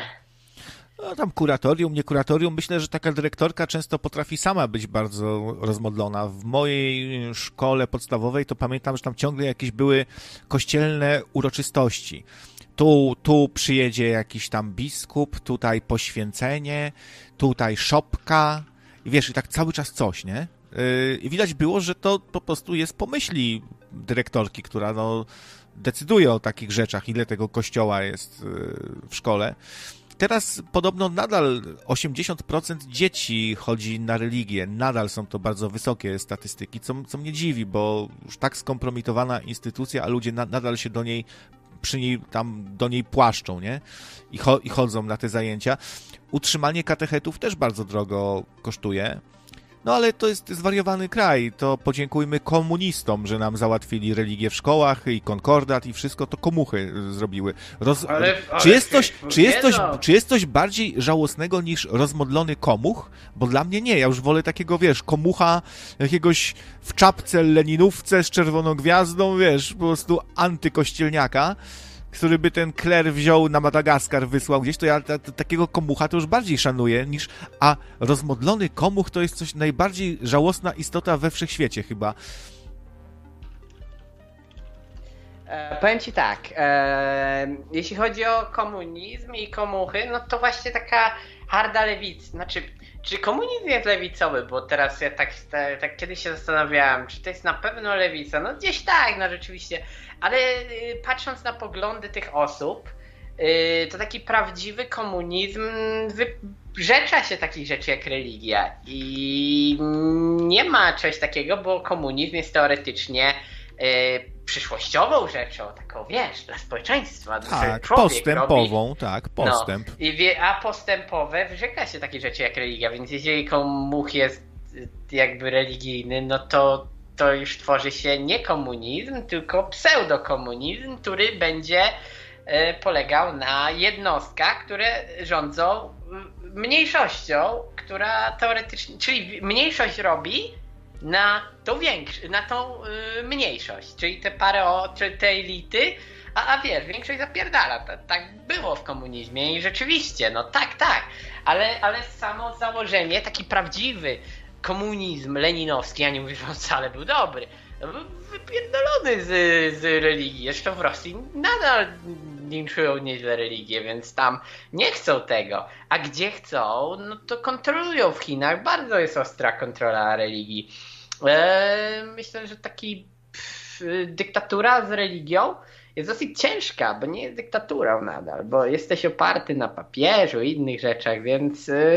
No tam kuratorium, nie kuratorium. Myślę, że taka dyrektorka często potrafi sama być bardzo rozmodlona. W mojej szkole podstawowej to pamiętam, że tam ciągle jakieś były kościelne uroczystości. Tu, tu przyjedzie jakiś tam biskup, tutaj poświęcenie, tutaj szopka i wiesz, i tak cały czas coś, nie? I widać było, że to po prostu jest pomyśli dyrektorki, która no decyduje o takich rzeczach, ile tego kościoła jest w szkole. Teraz podobno nadal osiemdziesiąt procent dzieci chodzi na religię. Nadal są to bardzo wysokie statystyki, co, co mnie dziwi, bo już tak skompromitowana instytucja, a ludzie na, nadal się do niej, przy niej tam do niej płaszczą, nie? I, cho, i chodzą na te zajęcia. Utrzymanie katechetów też bardzo drogo kosztuje. No ale to jest zwariowany kraj, to podziękujmy komunistom, że nam załatwili religię w szkołach i konkordat i wszystko to komuchy zrobiły. Roz... Ale, ale czy, jest coś, czy, jest coś, czy jest coś bardziej żałosnego niż rozmodlony komuch? Bo dla mnie nie, ja już wolę takiego, wiesz, komucha jakiegoś w czapce leninówce z czerwoną gwiazdą, wiesz, po prostu antykościelniaka, który by ten kler wziął na Madagaskar, wysłał gdzieś, to ja ta, ta, takiego komucha to już bardziej szanuję niż... A rozmodlony komuch to jest coś najbardziej żałosna istota we wszechświecie chyba. E, powiem ci tak, e, jeśli chodzi o komunizm i komuchy, no to właśnie taka harda lewica, znaczy... Czy komunizm jest lewicowy? Bo teraz ja tak, tak, tak kiedyś się zastanawiałem, czy to jest na pewno lewica. No gdzieś tak, no rzeczywiście. Ale y, patrząc na poglądy tych osób, y, to taki prawdziwy komunizm wyrzecza się takich rzeczy jak religia. I nie ma czegoś takiego, bo komunizm jest teoretycznie y, przyszłościową rzeczą, taką wiesz, dla społeczeństwa. Tak, postępową, robi. tak, postęp. No, i wie, a postępowe wyrzeka się takie rzeczy jak religia, więc jeżeli komuch jest jakby religijny, no to, to już tworzy się nie komunizm, tylko pseudokomunizm, który będzie y, polegał na jednostkach, które rządzą mniejszością, która teoretycznie, czyli mniejszość robi na tą większą, na tą y, mniejszość, czyli te parę, o, czyli te elity, a, a wiesz, większość zapierdala. Ta, tak było w komunizmie i rzeczywiście, no tak, tak, ale, ale samo założenie, taki prawdziwy komunizm leninowski, ja nie mówię, że on wcale był dobry, no, był wypierdolony z, z religii, zresztą w Rosji nadal linczują nieźle religię, więc tam nie chcą tego, a gdzie chcą, no to kontrolują w Chinach, bardzo jest ostra kontrola religii. E, myślę, że taki pff, dyktatura z religią jest dosyć ciężka, bo nie jest dyktaturą nadal, bo jesteś oparty na papieżu i innych rzeczach, więc e,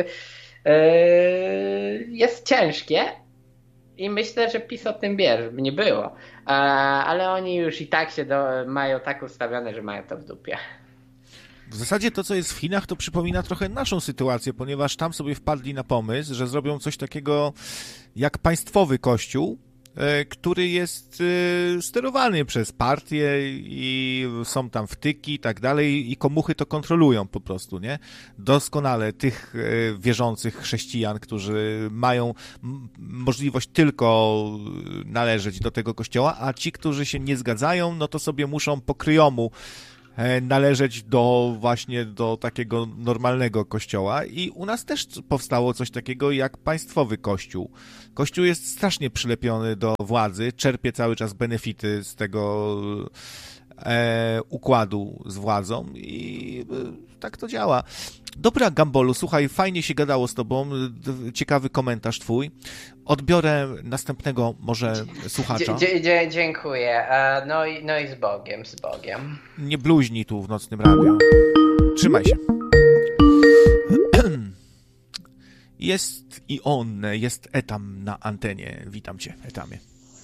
e, jest ciężkie i myślę, że PiS o tym wie, żeby nie było. E, ale oni już i tak się do, mają tak ustawione, że mają to w dupie. W zasadzie to, co jest w Chinach, to przypomina trochę naszą sytuację, ponieważ tam sobie wpadli na pomysł, że zrobią coś takiego jak państwowy kościół, który jest sterowany przez partię i są tam wtyki i tak dalej i komuchy to kontrolują po prostu, nie? Doskonale tych wierzących chrześcijan, którzy mają możliwość tylko należeć do tego kościoła, a ci, którzy się nie zgadzają, no to sobie muszą po kryjomu należeć do właśnie do takiego normalnego kościoła i u nas też powstało coś takiego jak państwowy kościół. Kościół jest strasznie przylepiony do władzy, czerpie cały czas benefity z tego e, układu z władzą i e, tak to działa. Dobra, Gambolu, słuchaj, fajnie się gadało z tobą, ciekawy komentarz twój. Odbiorę następnego może słuchacza. Dzie, dzie, dziękuję. No i, no i z Bogiem, z Bogiem. Nie bluźnij tu w Nocnym Radiu. Trzymaj się. Jest i on, jest Etam na antenie. Witam cię, Etamie.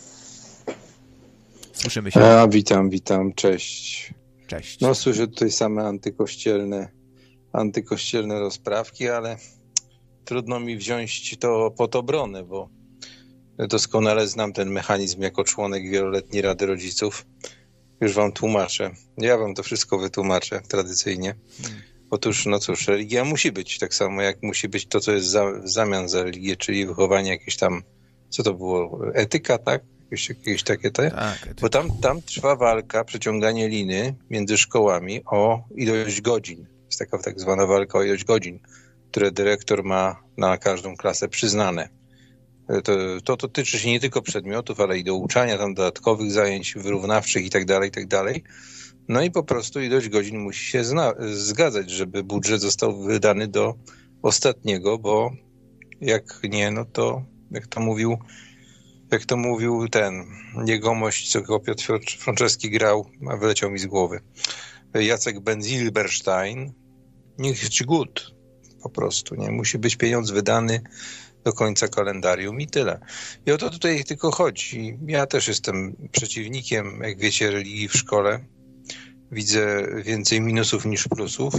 Słyszymy się. A, witam, witam, cześć. Cześć. No słyszę tutaj same antykościelne, antykościelne rozprawki, ale trudno mi wziąć to pod obronę, bo doskonale znam ten mechanizm jako członek wieloletniej Rady Rodziców. Już wam tłumaczę. Ja wam to wszystko wytłumaczę tradycyjnie. Otóż, no cóż, religia musi być, tak samo jak musi być to, co jest za, w zamian za religię, czyli wychowanie jakieś tam, co to było, etyka, tak? Jakieś, jakieś takie te? Tak, bo tam, tam trwa walka, przeciąganie liny między szkołami o ilość godzin. Jest taka tak zwana walka o ilość godzin, które dyrektor ma na każdą klasę przyznane. To, to, to tyczy się nie tylko przedmiotów, ale i douczania tam dodatkowych zajęć wyrównawczych i tak dalej, i tak dalej. No i po prostu ilość godzin musi się zna- zgadzać, żeby budżet został wydany do ostatniego, bo jak nie, no to jak to mówił, jak to mówił ten jegomość, co go Piotr Franceski grał, a wyleciał mi z głowy, Jacek Ben-Zilberstein, niech ci gut, po prostu, nie? Musi być pieniądz wydany do końca kalendarium i tyle. I o to tutaj tylko chodzi. Ja też jestem przeciwnikiem, jak wiecie, religii w szkole. Widzę więcej minusów niż plusów.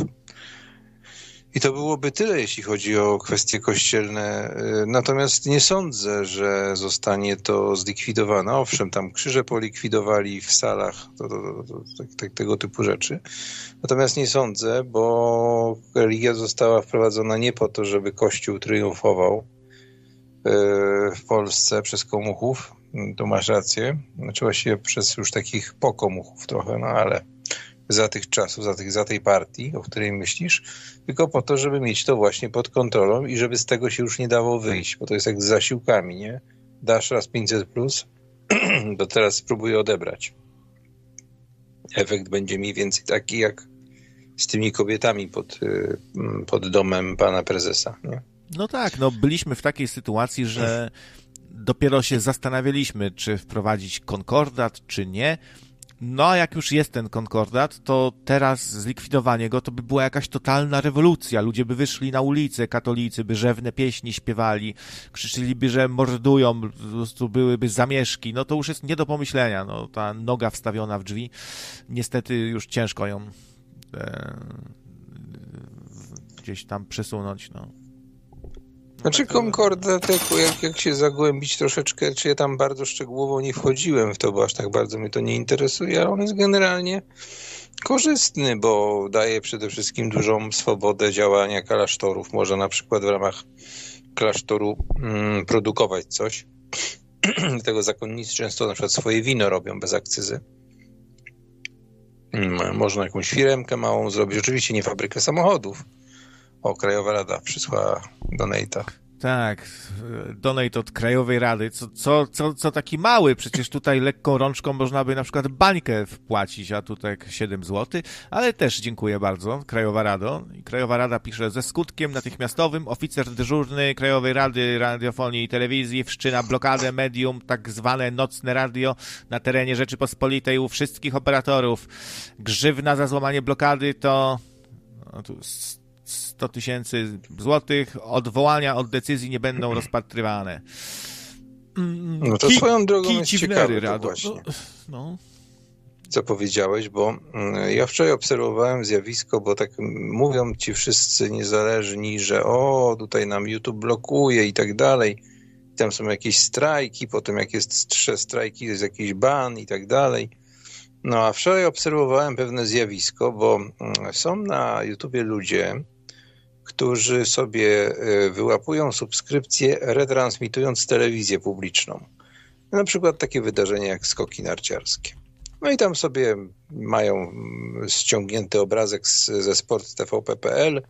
I to byłoby tyle, jeśli chodzi o kwestie kościelne. Natomiast nie sądzę, że zostanie to zlikwidowane. Owszem, tam krzyże polikwidowali w salach, to, to, to, to, to, tego typu rzeczy. Natomiast nie sądzę, bo religia została wprowadzona nie po to, żeby Kościół triumfował w Polsce przez komuchów. Tu masz rację. Znaczy właściwie przez już takich pokomuchów trochę, no ale za tych czasów, za, tych, za tej partii, o której myślisz, tylko po to, żeby mieć to właśnie pod kontrolą i żeby z tego się już nie dało wyjść, bo to jest jak z zasiłkami, nie? Dasz raz pięćset plus, to teraz spróbuję odebrać. Efekt będzie mniej więcej taki jak z tymi kobietami pod, pod domem pana prezesa, nie? No tak, no byliśmy w takiej sytuacji, że dopiero się zastanawialiśmy, czy wprowadzić konkordat, czy nie. No a jak już jest ten konkordat, to teraz zlikwidowanie go to by była jakaś totalna rewolucja. Ludzie by wyszli na ulicę, katolicy by rzewne pieśni śpiewali, krzyczyliby, że mordują, po prostu byłyby zamieszki. No to już jest nie do pomyślenia. No, ta noga wstawiona w drzwi, niestety już ciężko ją e, gdzieś tam przesunąć, no. Znaczy konkordat, jak, jak się zagłębić troszeczkę, czy ja tam bardzo szczegółowo nie wchodziłem w to, bo aż tak bardzo mnie to nie interesuje, ale on jest generalnie korzystny, bo daje przede wszystkim dużą swobodę działania klasztorów. Można na przykład w ramach klasztoru mm, produkować coś. Dlatego zakonnicy często na przykład swoje wino robią bez akcyzy. Mm, można jakąś firemkę małą zrobić. Oczywiście nie fabrykę samochodów. O, Krajowa Rada przysłała donate'a. Tak, donate od Krajowej Rady, co, co, co, co taki mały, przecież tutaj lekką rączką można by na przykład bańkę wpłacić, a tutaj siedem złotych, ale też dziękuję bardzo, Krajowa Rado. I Krajowa Rada pisze, ze skutkiem natychmiastowym oficer dyżurny Krajowej Rady Radiofonii i Telewizji wszczyna blokadę medium, tak zwane nocne radio na terenie Rzeczypospolitej u wszystkich operatorów. Grzywna za złamanie blokady to... No tu sto tysięcy złotych, odwołania od decyzji nie będą rozpatrywane. No to Ki- swoją drogą jest ciekawe to Rado. właśnie, no, no. co powiedziałeś, bo ja wczoraj obserwowałem zjawisko, bo tak mówią ci wszyscy niezależni, że o, tutaj nam YouTube blokuje i tak dalej, tam są jakieś strajki, potem jak jest trzy strajki, jest jakiś ban i tak dalej. No a wczoraj obserwowałem pewne zjawisko, bo są na YouTubie ludzie, którzy sobie wyłapują subskrypcję, retransmitując telewizję publiczną. Na przykład takie wydarzenia jak skoki narciarskie. No i tam sobie mają ściągnięty obrazek z, ze sport t v p kropka p l,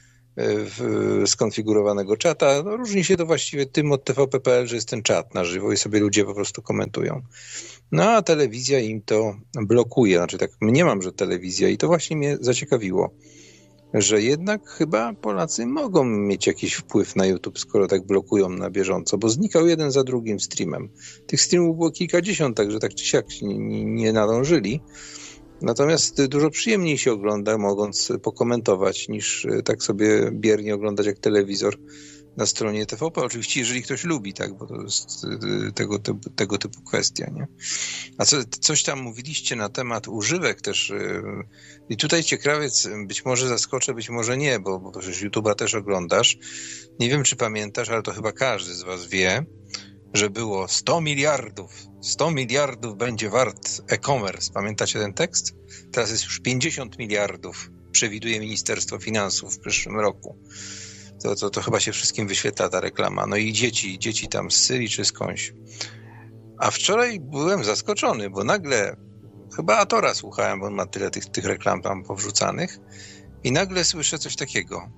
w, skonfigurowanego czata. No, różni się to właściwie tym od t v p kropka p l, że jest ten czat na żywo i sobie ludzie po prostu komentują. No a telewizja im to blokuje. Znaczy tak mniemam, że telewizja, i to właśnie mnie zaciekawiło, że jednak chyba Polacy mogą mieć jakiś wpływ na YouTube, skoro tak blokują na bieżąco, bo znikał jeden za drugim streamem. Tych streamów było kilkadziesiąt, także tak czy siak nie, nie nadążyli. Natomiast dużo przyjemniej się ogląda, mogąc pokomentować, niż tak sobie biernie oglądać jak telewizor na stronie T V P. Oczywiście, jeżeli ktoś lubi, tak, bo to jest tego typu, tego typu kwestia, nie? A co, coś tam mówiliście na temat używek też. I tutaj cię, Krawiec, być może zaskoczę, być może nie, bo, bo przecież YouTube'a też oglądasz. Nie wiem, czy pamiętasz, ale to chyba każdy z was wie, że było sto miliardów. sto miliardów będzie wart e-commerce. Pamiętacie ten tekst? Teraz jest już pięćdziesiąt miliardów. Przewiduje Ministerstwo Finansów w przyszłym roku. To, to, to chyba się wszystkim wyświetla ta reklama. No i dzieci, dzieci tam z Syrii czy skądś. A wczoraj byłem zaskoczony, bo nagle, chyba Atora słuchałem, bo on ma tyle tych, tych reklam tam powrzucanych, i nagle słyszę coś takiego.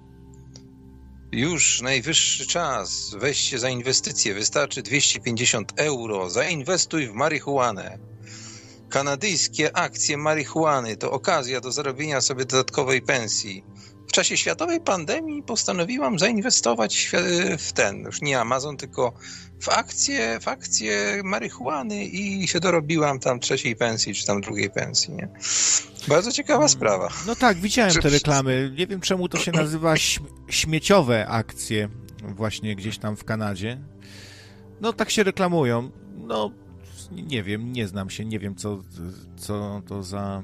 Już najwyższy czas, weź się za inwestycje, wystarczy dwieście pięćdziesiąt euro, zainwestuj w marihuanę. Kanadyjskie akcje marihuany to okazja do zarobienia sobie dodatkowej pensji. W czasie światowej pandemii postanowiłam zainwestować w ten, już nie Amazon, tylko w akcje, w akcje marihuany i się dorobiłam tam trzeciej pensji, czy tam drugiej pensji, nie? Bardzo ciekawa sprawa. No tak, widziałem te reklamy. Nie wiem, czemu to się nazywa śmieciowe akcje właśnie gdzieś tam w Kanadzie. No tak się reklamują. No nie wiem, nie znam się, nie wiem co, co to za...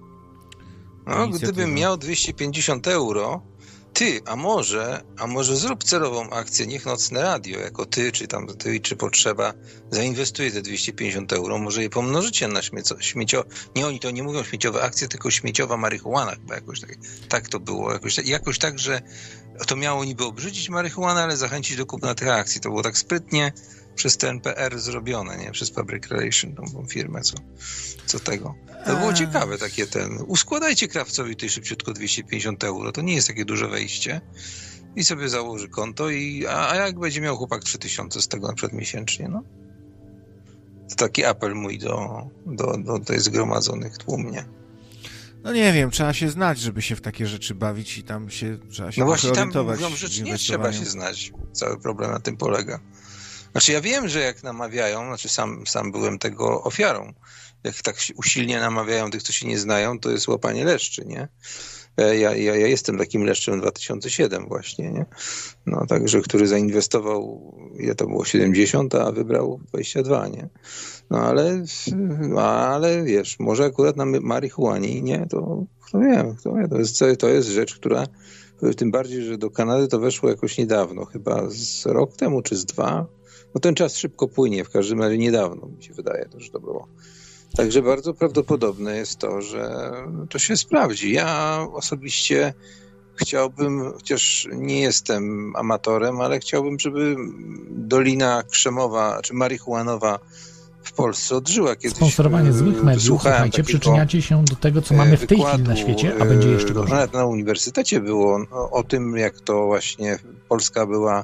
No, gdybym miał dwieście pięćdziesiąt euro, ty, a może, a może zrób celową akcję, niech Nocne Radio, jako ty, czy tam ty, czy potrzeba, zainwestuje te dwieście pięćdziesiąt euro, może je pomnożycie na śmiecio, śmiecio, nie, oni to nie mówią śmieciowe akcje, tylko śmieciowa marihuana, chyba jakoś tak, tak to było, jakoś, jakoś tak, że to miało niby obrzydzić marihuanę, ale zachęcić do kupna tych akcji, to było tak sprytnie przez T N P R zrobione, nie? Przez Public Relation, tą firmę, co, co tego. To było ciekawe takie ten. Uskładajcie Krawcowi tutaj szybciutko dwieście pięćdziesiąt euro, to nie jest takie duże wejście, i sobie założy konto, i, a, a jak będzie miał chłopak trzy tysiące z tego na przykład miesięcznie, no? To taki apel mój do, do, do tej zgromadzonych tłumnie. No nie wiem, trzeba się znać, żeby się w takie rzeczy bawić, i tam się trzeba się no właśnie tam orientować. Mówią, że nie trzeba się znać. Cały problem na tym polega. Znaczy ja wiem, że jak namawiają, znaczy sam, sam byłem tego ofiarą, jak tak usilnie namawiają tych, co się nie znają, to jest łapanie leszczy, nie? Ja, ja, ja jestem takim leszczem dwa tysiące siódmym właśnie, nie? No także, który zainwestował, ile to było, siedemdziesiąt, a wybrał dwadzieścia dwa, nie? No ale, ale wiesz, może akurat na marihuanie, nie? To kto wie, kto wie, to jest, to jest rzecz, która, tym bardziej, że do Kanady to weszło jakoś niedawno, chyba z rok temu, czy z dwa. No ten czas szybko płynie, w każdym razie niedawno mi się wydaje, to, że to było. Także bardzo prawdopodobne jest to, że to się sprawdzi. Ja osobiście chciałbym, chociaż nie jestem amatorem, ale chciałbym, żeby Dolina Krzemowa czy marihuanowa w Polsce odżyła kiedyś. Sponsorowanie złych mediów, słuchajcie, przyczyniacie się do tego, co mamy w tej chwili na świecie, a będzie jeszcze gorzej. Nawet na uniwersytecie było o, o tym, jak to właśnie Polska była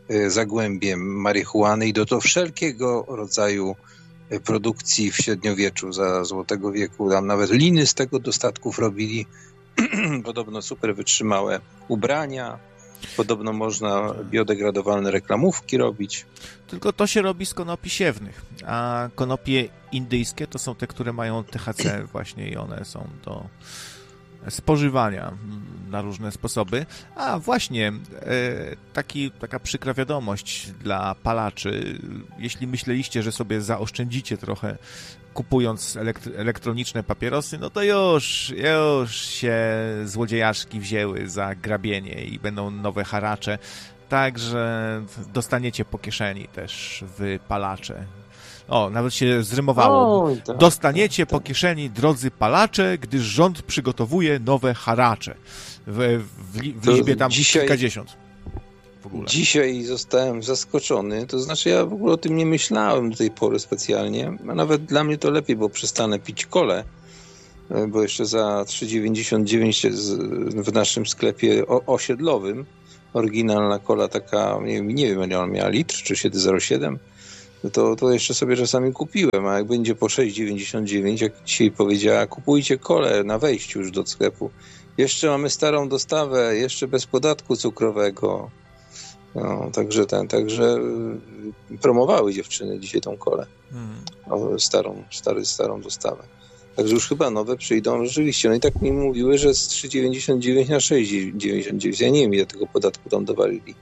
zagłębiem marihuany i do to wszelkiego rodzaju produkcji w średniowieczu za Złotego Wieku. Tam nawet liny z tego do statków robili. Podobno super wytrzymałe ubrania. Podobno można biodegradowalne reklamówki robić. Tylko to się robi z konopi siewnych, a konopie indyjskie to są te, które mają T H C właśnie i one są do spożywania na różne sposoby. A właśnie, taki, taka przykra wiadomość dla palaczy. Jeśli myśleliście, że sobie zaoszczędzicie trochę kupując elektr- elektroniczne papierosy, no to już, już się złodziejaszki wzięły za grabienie i będą nowe haracze. Także dostaniecie po kieszeni też wypalacze. O, nawet się zrymowało. O, tak, dostaniecie tak, tak. po kieszeni, drodzy palacze, gdyż rząd przygotowuje nowe haracze. W, w, w liczbie tam dzisiaj, kilkadziesiąt. W ogóle. Dzisiaj zostałem zaskoczony. To znaczy ja w ogóle o tym nie myślałem do tej pory specjalnie. A nawet dla mnie to lepiej, bo przestanę pić kolę. Bo jeszcze za trzy dziewięćdziesiąt dziewięć w naszym sklepie osiedlowym oryginalna kola taka, nie, nie wiem, ile ona miała, litr czy siedem zero siedem, to, to jeszcze sobie czasami kupiłem, a jak będzie po sześć dziewięćdziesiąt dziewięć, jak dzisiaj powiedziała, kupujcie kolę na wejściu już do sklepu. Jeszcze mamy starą dostawę, jeszcze bez podatku cukrowego. No, także, ten, także promowały dziewczyny dzisiaj tą kolę. Hmm. O, starą, stary, starą dostawę. Także już chyba nowe przyjdą rzeczywiście. No i tak mi mówiły, że z trzy dziewięćdziesiąt dziewięć na sześć dziewięćdziesiąt dziewięć. Ja nie wiem, ile tego podatku tam dowalili.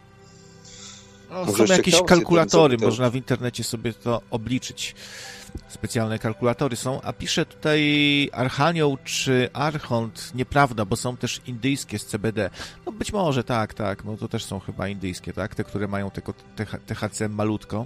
No, są jakieś kalkulatory, można w internecie sobie to obliczyć. Specjalne kalkulatory są, a pisze tutaj Archanioł czy Archont, nieprawda, bo są też indyjskie z C B D. No być może, tak, tak, no to też są chyba indyjskie, tak, te, które mają tylko T H C malutko.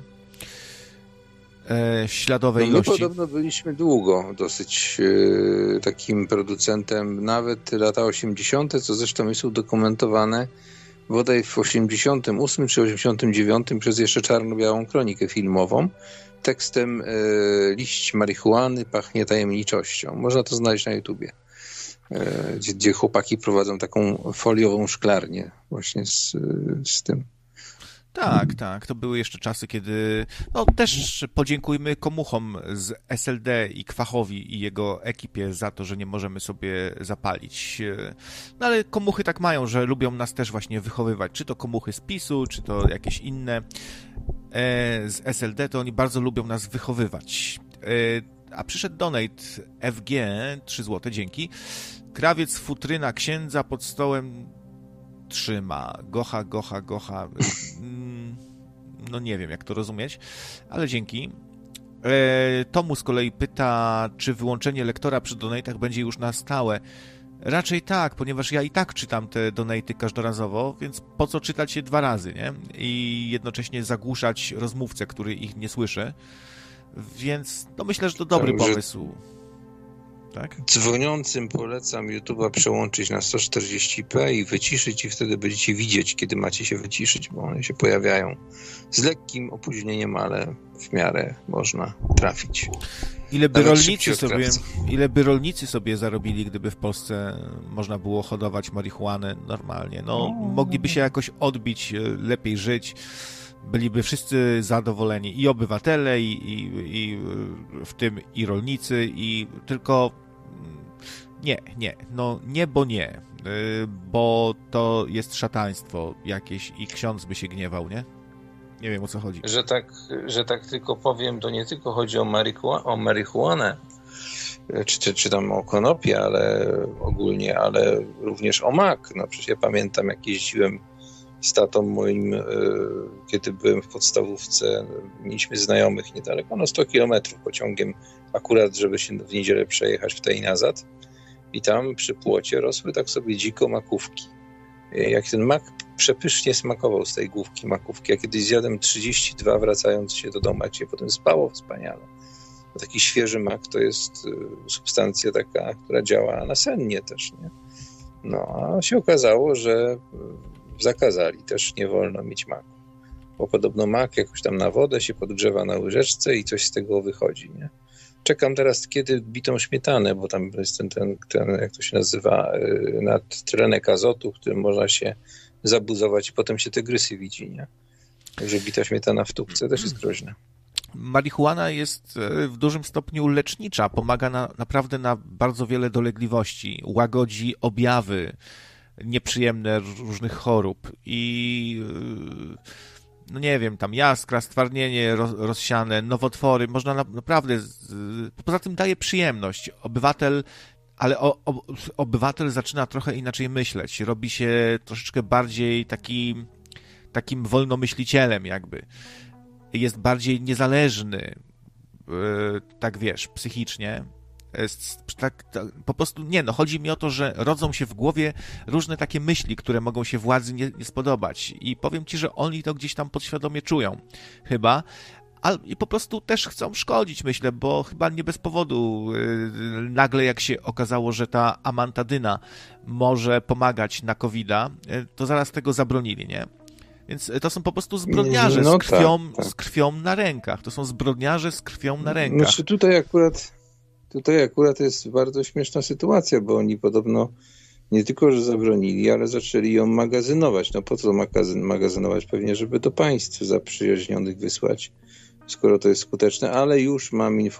E, śladowej no, ilości. My podobno byliśmy długo dosyć e, takim producentem, nawet lata osiemdziesiąte, co zresztą jest udokumentowane bodaj w osiemdziesiątym ósmym czy osiemdziesiątym dziewiątym przez jeszcze czarno-białą kronikę filmową tekstem e, liść marihuany pachnie tajemniczością. Można to znaleźć na YouTubie, e, gdzie, gdzie chłopaki prowadzą taką foliową szklarnię właśnie z, z tym. Tak, tak. To były jeszcze czasy, kiedy... No też podziękujmy komuchom z S L D i Kwachowi i jego ekipie za to, że nie możemy sobie zapalić. No ale komuchy tak mają, że lubią nas też właśnie wychowywać. Czy to komuchy z PiSu, czy to jakieś inne z S L D, to oni bardzo lubią nas wychowywać. A przyszedł donate F G, trzy złote, dzięki. Krawiec futryna księdza pod stołem trzyma. Gocha, gocha, gocha. No nie wiem, jak to rozumieć, ale dzięki. E, Tomu z kolei pyta, czy wyłączenie lektora przy donatach będzie już na stałe. Raczej tak, ponieważ ja i tak czytam te donaty każdorazowo, więc po co czytać je dwa razy, nie? I jednocześnie zagłuszać rozmówcę, który ich nie słyszy. Więc no myślę, że to dobry tak, pomysł. Tak? Dzwoniącym polecam YouTube'a przełączyć na sto czterdzieści p i wyciszyć i wtedy będziecie widzieć, kiedy macie się wyciszyć, bo one się pojawiają z lekkim opóźnieniem, ale w miarę można trafić. Ile by, rolnicy sobie, ile by rolnicy sobie zarobili, gdyby w Polsce można było hodować marihuanę normalnie? No, mogliby się jakoś odbić, lepiej żyć, byliby wszyscy zadowoleni, i obywatele, i, i, i w tym i rolnicy, i tylko nie, nie, no nie, bo nie, bo to jest szataństwo jakieś i ksiądz by się gniewał, nie? Nie wiem, o co chodzi. Że tak, że tak tylko powiem, to nie tylko chodzi o, marihuanę, o marihuanę, czy, czy, czy tam o konopie, ale ogólnie, ale również o mak. No przecież ja pamiętam, jak jeździłem z tatą moim, kiedy byłem w podstawówce, mieliśmy znajomych niedaleko, no sto kilometrów pociągiem, akurat żeby się w niedzielę przejechać w tej nazad. I tam przy płocie rosły tak sobie dziko makówki. Jak ten mak przepysznie smakował z tej główki makówki. Ja kiedyś zjadłem trzydzieści dwa, wracając się do domu, jak się potem spało wspaniale. Bo taki świeży mak to jest substancja taka, która działa nasennie też, nie? No, a się okazało, że zakazali, też nie wolno mieć maku. Bo podobno mak jakoś tam na wodę się podgrzewa na łyżeczce i coś z tego wychodzi, nie? Czekam teraz, kiedy bitą śmietanę, bo tam jest ten, ten, ten jak to się nazywa, nadtlenek azotu, którym można się zabuzować i potem się tygrysy widzi, nie? Także bita śmietana w tubce też jest groźna. Marihuana jest w dużym stopniu lecznicza, pomaga na, naprawdę na bardzo wiele dolegliwości, łagodzi objawy nieprzyjemne różnych chorób i no nie wiem, tam jaskra, stwardnienie roz, rozsiane, nowotwory, można na, naprawdę, z, poza tym daje przyjemność. Obywatel, ale o, o, obywatel zaczyna trochę inaczej myśleć, robi się troszeczkę bardziej taki, takim wolnomyślicielem jakby. Jest bardziej niezależny, tak wiesz, psychicznie. Tak, tak, po prostu nie, no chodzi mi o to, że rodzą się w głowie różne takie myśli, które mogą się władzy nie, nie spodobać i powiem ci, że oni to gdzieś tam podświadomie czują, chyba, ale i po prostu też chcą szkodzić, myślę, bo chyba nie bez powodu yy, nagle jak się okazało, że ta amantadyna może pomagać na kowida, yy, to zaraz tego zabronili, nie? Więc to są po prostu zbrodniarze no, z, krwią, tak, tak. z krwią na rękach. To są zbrodniarze z krwią na rękach. Znaczy tutaj akurat, tutaj akurat jest bardzo śmieszna sytuacja, bo oni podobno nie tylko, że zabronili, ale zaczęli ją magazynować. No po co magazyn, magazynować? Pewnie, żeby do państw zaprzyjaźnionych wysłać, skoro to jest skuteczne, ale już mam informację,